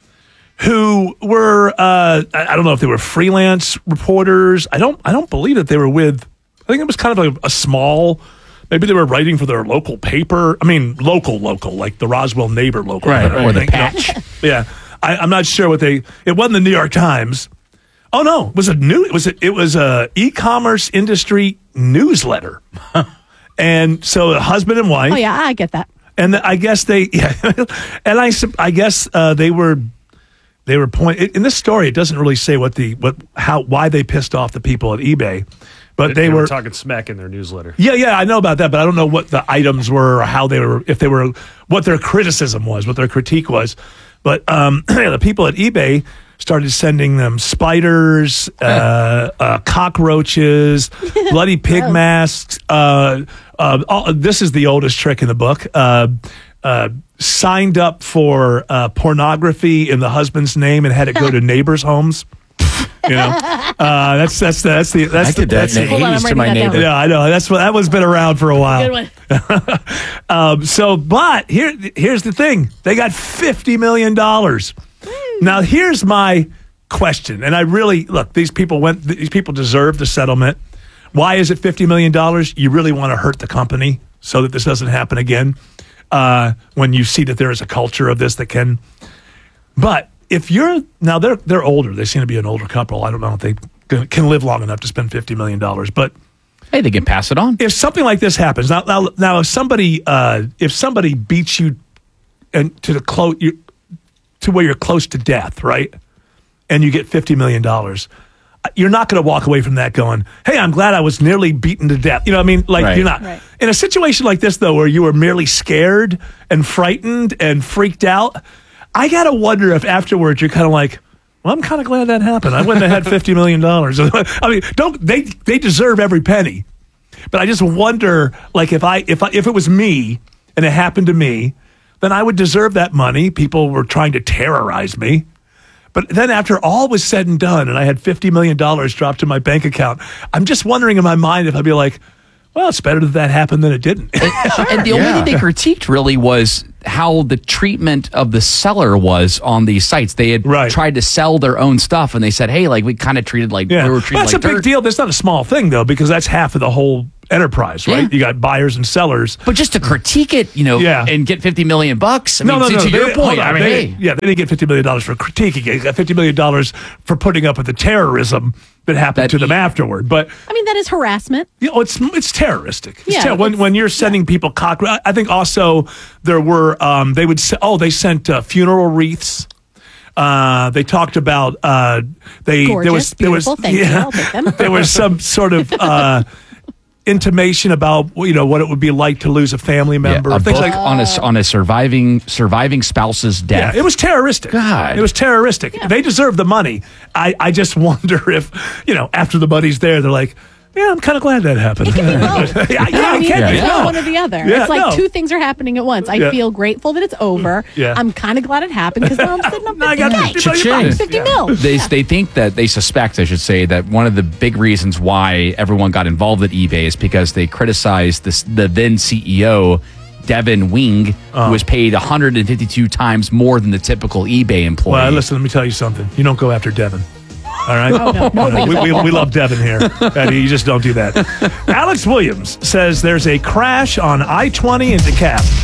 who were uh, I I don't know if they were freelance reporters. I don't I don't believe that they were with. I think it was kind of like a small. Maybe they were writing for their local paper. I mean, local, local, like the Roswell Neighbor local. Right, I or the think, you know. Patch. Yeah, I, I'm not sure what they. It wasn't the New York Times. Oh no, it was a new. It was a, it was a e-commerce industry newsletter, and so a husband and wife. Oh yeah, I get that. And I guess they. Yeah, and I sup- I guess uh, they were. They were point in this story. It doesn't really say what the what how why they pissed off the people at eBay, but they, they were, were talking smack in their newsletter. Yeah, yeah, I know about that, but I don't know what the items were or how they were, if they were, what their criticism was, what their critique was. But um, the people at eBay started sending them spiders, uh, uh, cockroaches, bloody pig masks. Uh, uh, all, this is the oldest trick in the book. Uh, uh, signed up for uh, pornography in the husband's name and had it go to neighbors' homes. You know, uh, that's that's the, that's the that's I the, did that that's in the the- eighties to my neighbor. Yeah, I know. That's what that one's been around for a while. Good one. um, so, but here here's the thing: they got fifty million dollars. Now, here's my question, and I really look. These people went. These people deserve the settlement. Why is it fifty million dollars? You really want to hurt the company so that this doesn't happen again. Uh, when you see that there is a culture of this that can, but if you're now they're they're older, they seem to be an older couple. I don't know if they can, can live long enough to spend fifty million dollars, but hey, they can pass it on. If something like this happens now, now, now if somebody uh, if somebody beats you and to the clo- you to where you're close to death, right? And you get fifty million dollars. You're not going to walk away from that going, hey, I'm glad I was nearly beaten to death. You know what I mean? Like, Right. you're not. Right. In a situation like this, though, where you were merely scared and frightened and freaked out, I got to wonder if afterwards you're kind of like, well, I'm kind of glad that happened. I wouldn't have had fifty million dollars. I mean, don't they they deserve every penny. But I just wonder, like, if I if I, if it was me and it happened to me, then I would deserve that money. People were trying to terrorize me. But then after all was said and done and I had fifty million dollars dropped in my bank account, I'm just wondering in my mind if I'd be like, well, it's better that that happened than it didn't. And the only Yeah. thing they critiqued really was how the treatment of the seller was on these sites. They had tried to sell their own stuff, and they said, hey, like, we kind of treated like Yeah. we were Well, treated that's like a big dirt. deal. That's not a small thing, though, because that's half of the whole enterprise, right? Yeah. You got buyers and sellers. But just to critique it, you know, Yeah. and get fifty million bucks. I no, mean, no, to, no. to they- your hold point, on. I mean, They- hey, yeah, they didn't get fifty million dollars for critiquing it. They got fifty million dollars for putting up with the terrorism that happened to them afterward. But I mean, that is harassment. you know, it's it's terroristic. It's Yeah, ter- when when you're sending people cock. I I think also there were um, they would say, oh they sent uh, funeral wreaths. Uh, they talked about uh, they there was Gorgeous, there was beautiful. Thank you. I'll take them. there was some sort of uh, intimation about you know what it would be like to lose a family yeah, member. a things book like on a on a surviving surviving spouse's death. yeah, it was terroristic. God. It was terroristic. They deserve the money. I, I just wonder if, you know, after the money's there, they're like, yeah, I'm kind of glad that happened. It can be both. yeah, yeah, I it mean, can be. it's No. not one or the other. Yeah, it's like no. two things are happening at once. I Yeah. feel grateful that it's over. Yeah. I'm kind of glad it happened because now I'm sitting on I fifty got K. fifty million bucks. fifty Yeah. mil. They, Yeah. they think that they suspect, I should say, that one of the big reasons why everyone got involved at eBay is because they criticized this, the then C E O, Devin Wing, Oh. who was paid one hundred fifty-two times more than the typical eBay employee. Well, listen, let me tell you something. You don't go after Devin. All right? Oh, no. No, No, we, we, we love Devin here. And you just don't do that. Alex Williams says there's a crash on I twenty in DeKalb.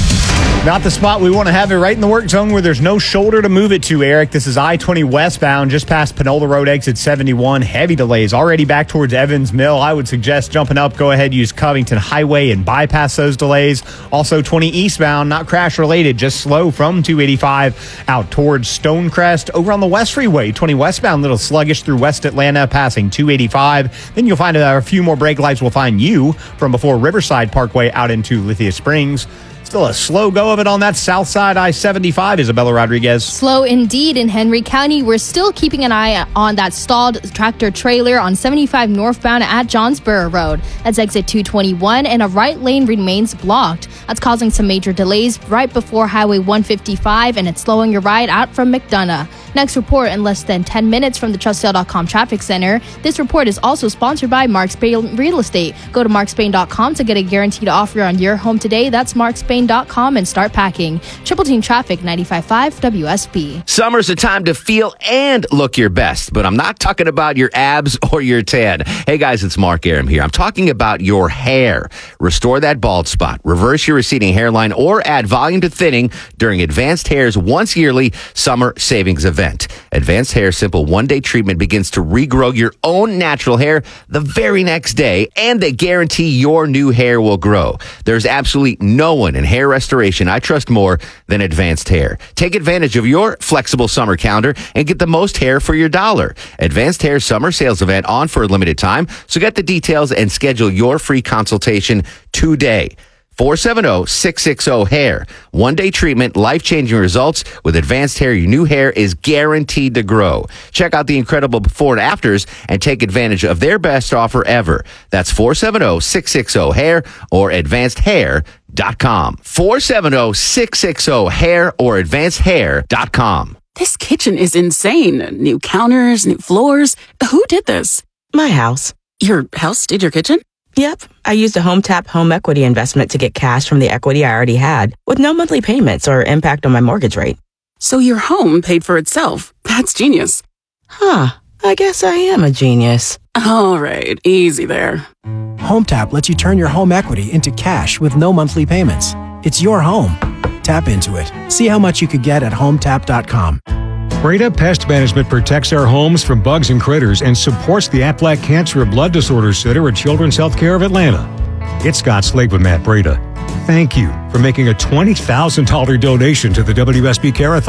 Not the spot we want to have it, right in the work zone where there's no shoulder to move it to, Eric. This is I twenty westbound, just past Panola Road, exit seventy-one. Heavy delays already back towards Evans Mill. I would suggest jumping up. Go ahead, use Covington Highway and bypass those delays. Also, twenty eastbound, not crash related, just slow from two eighty-five out towards Stonecrest. Over on the West Freeway, twenty westbound, little sluggish through West Atlanta, passing two eighty-five. Then you'll find a few more brake lights will find you from before Riverside Parkway out into Lithia Springs. Still a slow go of it on that south side I seventy-five, Isabella Rodriguez. Slow indeed in Henry County. We're still keeping an eye on that stalled tractor trailer on seventy-five northbound at Johnsboro Road. That's exit two twenty-one, and a right lane remains blocked. That's causing some major delays right before Highway one fifty-five, and it's slowing your ride out from McDonough. Next report in less than ten minutes from the trust sale dot com Traffic Center. This report is also sponsored by Mark Spain Real Estate. Go to mark spain dot com to get a guaranteed offer on your home today. That's mark spain dot com and start packing. Triple Team Traffic, ninety-five point five W S B. Summer's a time to feel and look your best, but I'm not talking about your abs or your tan. Hey guys, it's Mark Aram here. I'm talking about your hair. Restore that bald spot, reverse your receding hairline, or add volume to thinning during Advanced Hair's once yearly summer savings event. Advanced Hair Simple one-day treatment begins to regrow your own natural hair the very next day, and they guarantee your new hair will grow. There's absolutely no one in hair restoration I trust more than Advanced Hair. Take advantage of your flexible summer calendar and get the most hair for your dollar. Advanced Hair Summer Sales Event on for a limited time, so get the details and schedule your free consultation today. four seven zero, six six zero, hair. One-day treatment, life-changing results. With Advanced Hair, your new hair is guaranteed to grow. Check out the incredible before and afters and take advantage of their best offer ever. That's four seven zero, six six zero, hair or advanced hair dot com. four seven zero, six six zero, hair or advanced hair dot com. This kitchen is insane. New counters, new floors. Who did this? My house. Your house did your kitchen? Yep. I used a HomeTap home equity investment to get cash from the equity I already had with no monthly payments or impact on my mortgage rate. So your home paid for itself. That's genius. Huh. I guess I am a genius. All right. Easy there. HomeTap lets you turn your home equity into cash with no monthly payments. It's your home. Tap into it. See how much you could get at home tap dot com. Breda Pest Management protects our homes from bugs and critters and supports the Aflac Cancer and Blood Disorders Center at Children's Healthcare of Atlanta. It's Scott Slade with Matt Breda. Thank you for making a twenty thousand dollars donation to the W S B Carathon.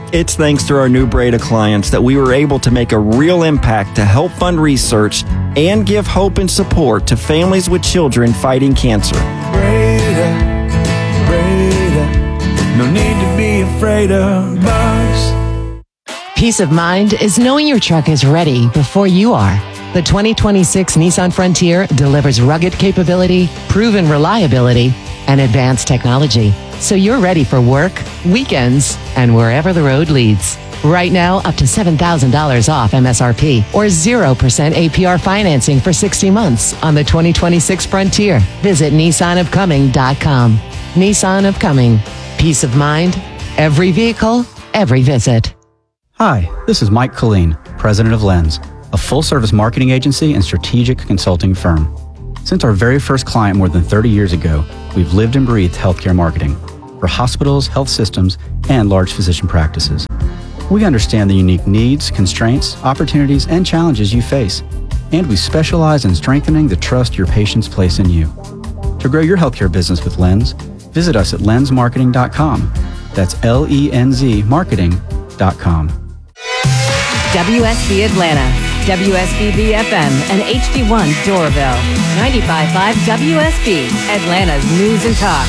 It's thanks to our new Breda clients that we were able to make a real impact to help fund research and give hope and support to families with children fighting cancer. Breda, Breda, no need to be afraid of bugs. Peace of mind is knowing your truck is ready before you are. The twenty twenty-six Nissan Frontier delivers rugged capability, proven reliability, and advanced technology, so you're ready for work, weekends, and wherever the road leads. Right now, up to seven thousand dollars off M S R P or zero percent A P R financing for sixty months on the twenty twenty-six Frontier. Visit Nissan of Cumming dot com. Nissan of Cumming. Peace of mind, every vehicle, every visit. Hi, this is Mike Colleen, president of Lens, a full-service marketing agency and strategic consulting firm. Since our very first client more than thirty years ago, we've lived and breathed healthcare marketing for hospitals, health systems, and large physician practices. We understand the unique needs, constraints, opportunities, and challenges you face, and we specialize in strengthening the trust your patients place in you. To grow your healthcare business with Lens, visit us at lens marketing dot com. That's L E N Z marketing dot com. W S B Atlanta, W S B B F M, and H D one Doraville. ninety-five point five W S B, Atlanta's news and talk.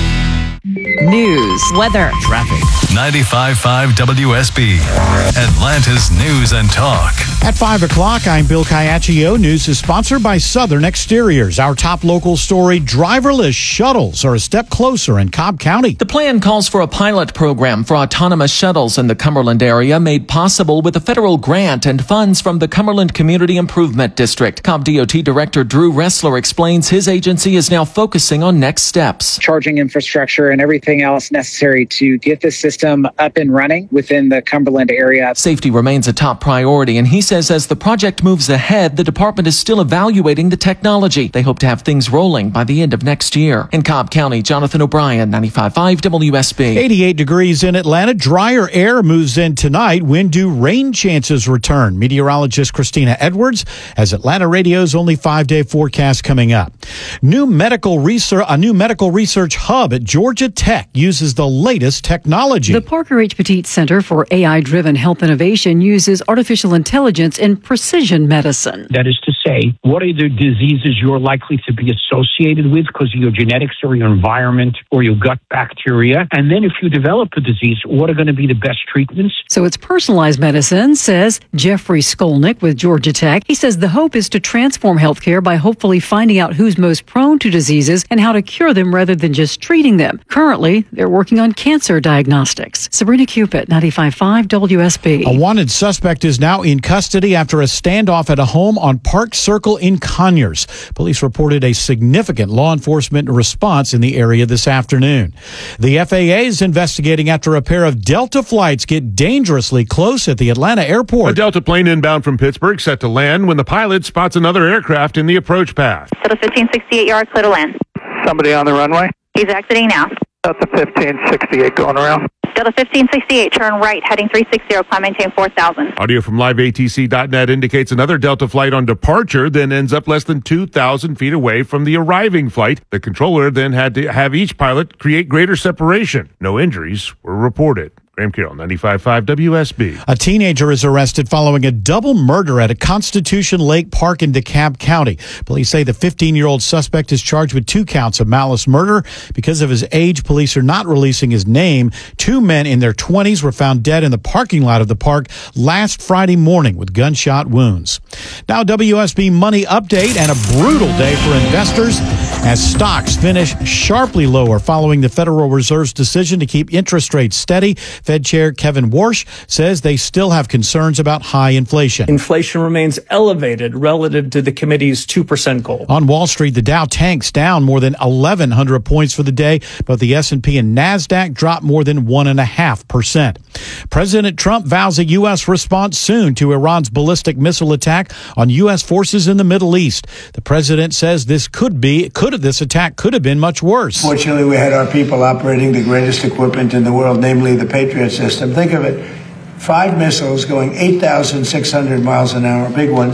News, weather, traffic. ninety-five point five W S B, Atlanta's news and talk. At five o'clock, I'm Bill Caiaccio. News is sponsored by Southern Exteriors. Our top local story, driverless shuttles are a step closer in Cobb County. The plan calls for a pilot program for autonomous shuttles in the Cumberland area made possible with a federal grant and funds from the Cumberland Community Improvement District. Cobb D O T Director Drew Ressler explains his agency is now focusing on next steps. Charging infrastructure and everything else necessary to get the system up and running within the Cumberland area. Safety remains a top priority, and he says as the project moves ahead, the department is still evaluating the technology. They hope to have things rolling by the end of next year. In Cobb County, Jonathan O'Brien, ninety-five point five W S B. eighty-eight degrees in Atlanta. Drier air moves in tonight. Wind due rain chances return. Meteorologist Christina Edwards has Atlanta Radio's only five-day forecast coming up. New medical research, a new medical research hub at Georgia Tech uses the latest technology. The Parker H. Petit Center for A I-driven health innovation uses artificial intelligence in precision medicine. That is to say, what are the diseases you're likely to be associated with because of your genetics or your environment or your gut bacteria? And then if you develop a disease, what are going to be the best treatments? So it's personalized medicine, says Jeffrey Skolnick with Georgia Tech. He says the hope is to transform healthcare by hopefully finding out who's most prone to diseases and how to cure them rather than just treating them. Currently, they're working on cancer diagnostics. Sabrina Cupid, ninety-five point five W S B. A wanted suspect is now in custody after a standoff at a home on Park Circle in Conyers. Police reported a significant law enforcement response in the area this afternoon. The F A A is investigating after a pair of Delta flights get dangerously close at the Atlanta airport. A Delta plane inbound from Pittsburgh set to land when the pilot spots another aircraft in the approach path. Delta fifteen sixty-eight yards, clear to land. Somebody on the runway? He's exiting now. Delta fifteen sixty-eight going around. Delta fifteen sixty-eight, turn right, heading three sixty, climb maintain four thousand. Audio from live A T C dot net indicates another Delta flight on departure then ends up less than two thousand feet away from the arriving flight. The controller then had to have each pilot create greater separation. No injuries were reported. Graham Carroll, ninety-five point five W S B. A teenager is arrested following a double murder at a Constitution Lake Park in DeKalb County. Police say the fifteen-year-old suspect is charged with two counts of malice murder. Because of his age, police are not releasing his name. Two men in their twenties were found dead in the parking lot of the park last Friday morning with gunshot wounds. Now, W S B Money Update, and a brutal day for investors as stocks finish sharply lower following the Federal Reserve's decision to keep interest rates steady. Fed Chair Kevin Warsh says they still have concerns about high inflation. Inflation remains elevated relative to the committee's two percent goal. On Wall Street, the Dow tanks down more than eleven hundred points for the day, but the S and P and NASDAQ dropped more than one point five percent. President Trump vows a U S response soon to Iran's ballistic missile attack on U S forces in the Middle East. The president says this could be, could this attack could have been much worse. Fortunately, we had our people operating the greatest equipment in the world, namely the Patriot system. Think of it, five missiles going eight thousand six hundred miles an hour, big ones,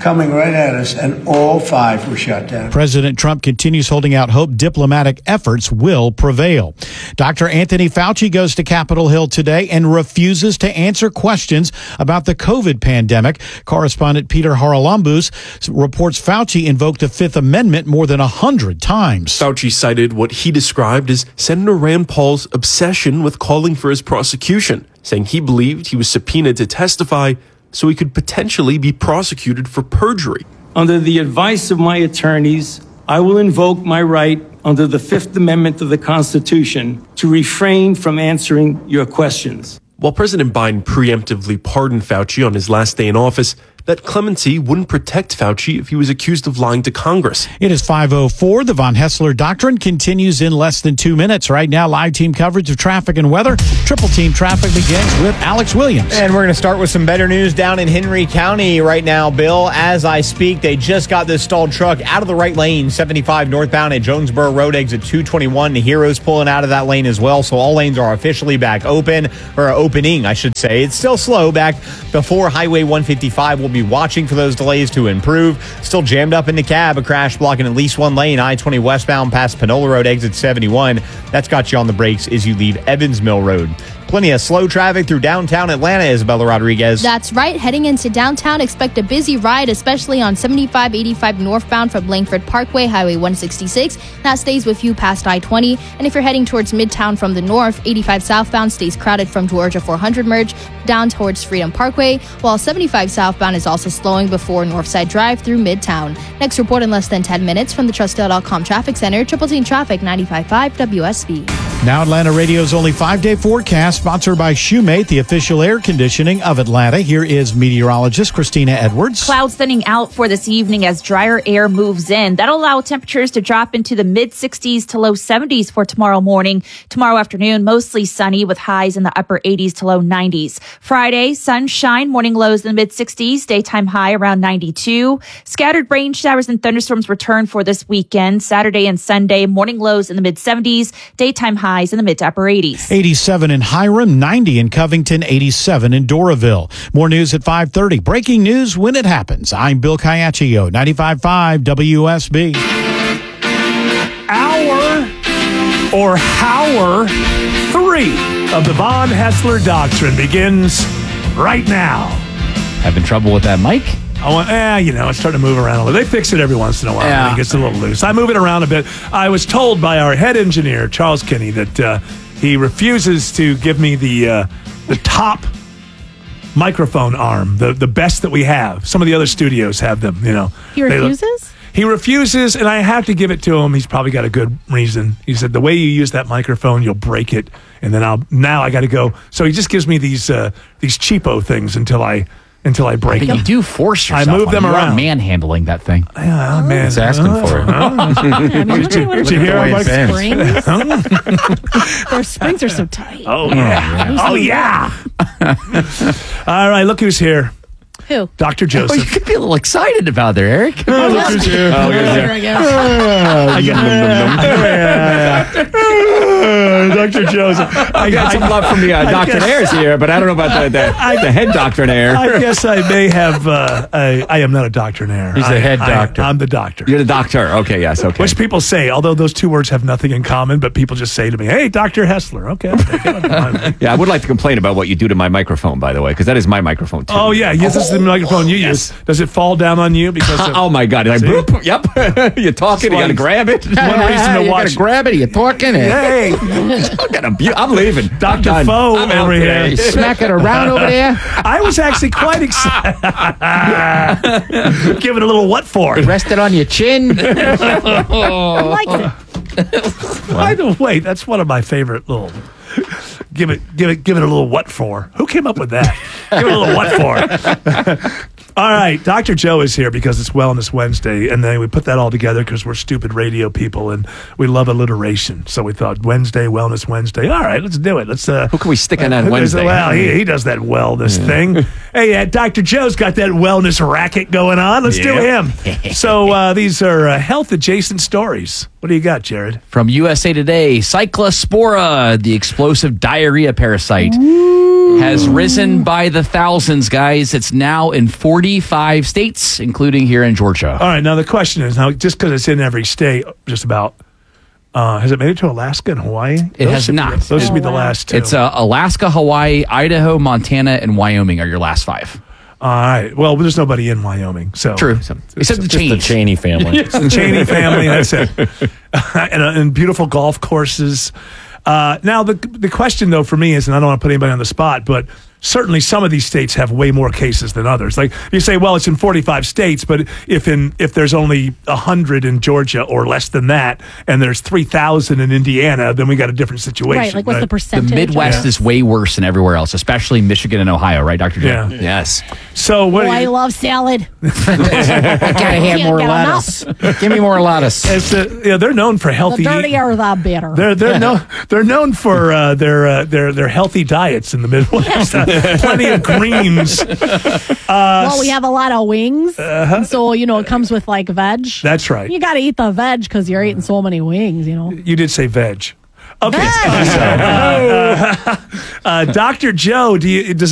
coming right at us, and all five were shot down. President Trump continues holding out hope diplomatic efforts will prevail. Doctor Anthony Fauci goes to Capitol Hill today and refuses to answer questions about the COVID pandemic. Correspondent Peter Haralambous reports Fauci invoked the Fifth Amendment more than a hundred times. Fauci cited what he described as Senator Rand Paul's obsession with calling for his prosecution, saying he believed he was subpoenaed to testify so he could potentially be prosecuted for perjury. Under the advice of my attorneys, I will invoke my right under the Fifth Amendment of the Constitution to refrain from answering your questions. While President Biden preemptively pardoned Fauci on his last day in office, that clemency wouldn't protect Fauci if he was accused of lying to Congress. It is five oh four. The Von Hessler Doctrine continues in less than two minutes. Right now, live team coverage of traffic and weather. Triple Team Traffic begins with Alex Williams. And we're going to start with some better news down in Henry County right now, Bill. As I speak, they just got this stalled truck out of the right lane, seventy-five northbound at Jonesboro Road, exit two twenty-one. The Heroes pulling out of that lane as well, so all lanes are officially back open, or opening, I should say. It's still slow back before Highway one fifty-five. We'll be watching for those delays to improve. Still jammed up in the cab, a crash blocking at least one lane, I twenty westbound past Panola Road, exit seventy-one. That's got you on the brakes as you leave Evans Mill Road. Plenty of slow traffic through downtown Atlanta, Isabella Rodriguez. That's right. Heading into downtown, expect a busy ride, especially on seventy-five eighty-five northbound from Langford Parkway, Highway one sixty-six. That stays with you past I twenty. And if you're heading towards Midtown from the north, eighty-five southbound stays crowded from Georgia four hundred merge down towards Freedom Parkway, while seventy-five southbound is also slowing before Northside Drive through Midtown. Next report in less than ten minutes from the Trustdale dot com Traffic Center, Triple Team Traffic ninety-five point five W S B. Now Atlanta Radio's only five-day forecast, sponsored by Shoemate, the official air conditioning of Atlanta. Here is meteorologist Christina Edwards. Clouds thinning out for this evening as drier air moves in. That'll allow temperatures to drop into the mid-sixties to low seventies for tomorrow morning. Tomorrow afternoon, mostly sunny with highs in the upper eighties to low nineties. Friday, sunshine, morning lows in the mid-sixties, daytime high around ninety-two. Scattered rain showers and thunderstorms return for this weekend. Saturday and Sunday, morning lows in the mid-seventies, daytime highs in the mid to upper eighties. eighty-seven in Hiram, ninety in Covington, eighty-seven in Doraville. More news at five thirty. Breaking news when it happens. I'm Bill Caiaccio, ninety-five point five W S B. Hour or hour three of the Von Hessler Doctrine begins right now. Having trouble with that mic? I want, eh, you know, it's starting to move around a little. They fix it every once in a while. Yeah. It gets a little loose. I move it around a bit. I was told by our head engineer, Charles Kinney, that uh, he refuses to give me the uh, the top microphone arm, the, the best that we have. Some of the other studios have them, you know. He refuses? He refuses, and I have to give it to him. He's probably got a good reason. He said, the way you use that microphone, you'll break it, and then I'll now I got to go. So he just gives me these uh, these cheapo things until I until I break but them. You do force yourself. I move them you around. You are manhandling that thing. Yeah, oh, man. It's asking uh, for it. Uh, did you, did you hear how much springs? Their springs are so tight. Oh, yeah. Oh, yeah. All right, look who's here. Who? Doctor Joseph. Oh, you could be a little excited about there, Eric. Oh, look who's here. Oh, here I guess. Doctor Joseph. I got some love from the uh, doctrinaires here, but I don't know about the, the, I, the head doctrinaire. I guess I may have. Uh, I, I am not a doctrinaire. He's the I, head doctor. I, I'm the doctor. You're the doctor. Okay, yes, okay. Which people say, although those two words have nothing in common, but people just say to me, "Hey, Doctor Hessler." Okay. I'll take it. Yeah, I would like to complain about what you do to my microphone, by the way, because that is my microphone too. Oh yeah, yes, this is the microphone you yes. use. Does it fall down on you because? Of, oh my God! I boop. Yep. You're talking. You got to grab it. One reason to you watch. Got to grab it. You're talking it. Hey. I'm leaving. Doctor Foe I'm over here. You smack it around over there. I was actually quite excited. Give it a little what for? Rest it on your chin. I like it. By the way, that's one of my favorite little. Give it, give it, give it a little what for? Who came up with that? Give it a little what for? All right, Doctor Joe is here because it's Wellness Wednesday, and then we put that all together because we're stupid radio people and we love alliteration. So we thought Wednesday, Wellness Wednesday. All right, let's do it. Let's. Uh, Who can we stick on uh, that Wednesday? Well, he, he does that wellness yeah. thing. Hey, uh, Doctor Joe's got that wellness racket going on. Let's yeah. do him. So uh, these are uh, health adjacent stories. What do you got, Jared? From U S A Today, Cyclospora, the explosive diarrhea parasite. Ooh. has risen by the thousands, guys. It's now in forty-five states, including here in Georgia. All right, now the question is, now just because it's in every state, just about, uh, has it made it to Alaska and Hawaii? It those has should not. Be, those should be the last two. It's uh, Alaska, Hawaii, Idaho, Montana, and Wyoming are your last five. All right. Well, there's nobody in Wyoming, so True. It's, Except the Just Cheney. the Cheney family. It's the Cheney family. That's it. and, uh, and beautiful golf courses. Uh, now, the the question though for me is, and I don't want to put anybody on the spot, but certainly some of these states have way more cases than others. Like you say, well, it's in forty-five states, but if in if there's only one hundred in Georgia or less than that, and there's three thousand in Indiana, then we got a different situation. Right, like what's the percentage? The Midwest Yeah. is way worse than everywhere else, especially Michigan and Ohio, right, Doctor J? Yeah. Yes. So what? Oh, do I you- love salad. I gotta have Can't more get lettuce. Give me more lettuce. It's a, yeah, they're known for The healthy. dirtier, the better. They're they're known they're known for uh, their uh, their their healthy diets in the Midwest. Uh, plenty of greens. Uh, well, we have a lot of wings, and so you know it comes with like veg. That's right. You got to eat the veg because you're eating so many wings. You know. You did say veg. Okay. Uh, uh, uh, Doctor Joe, do you does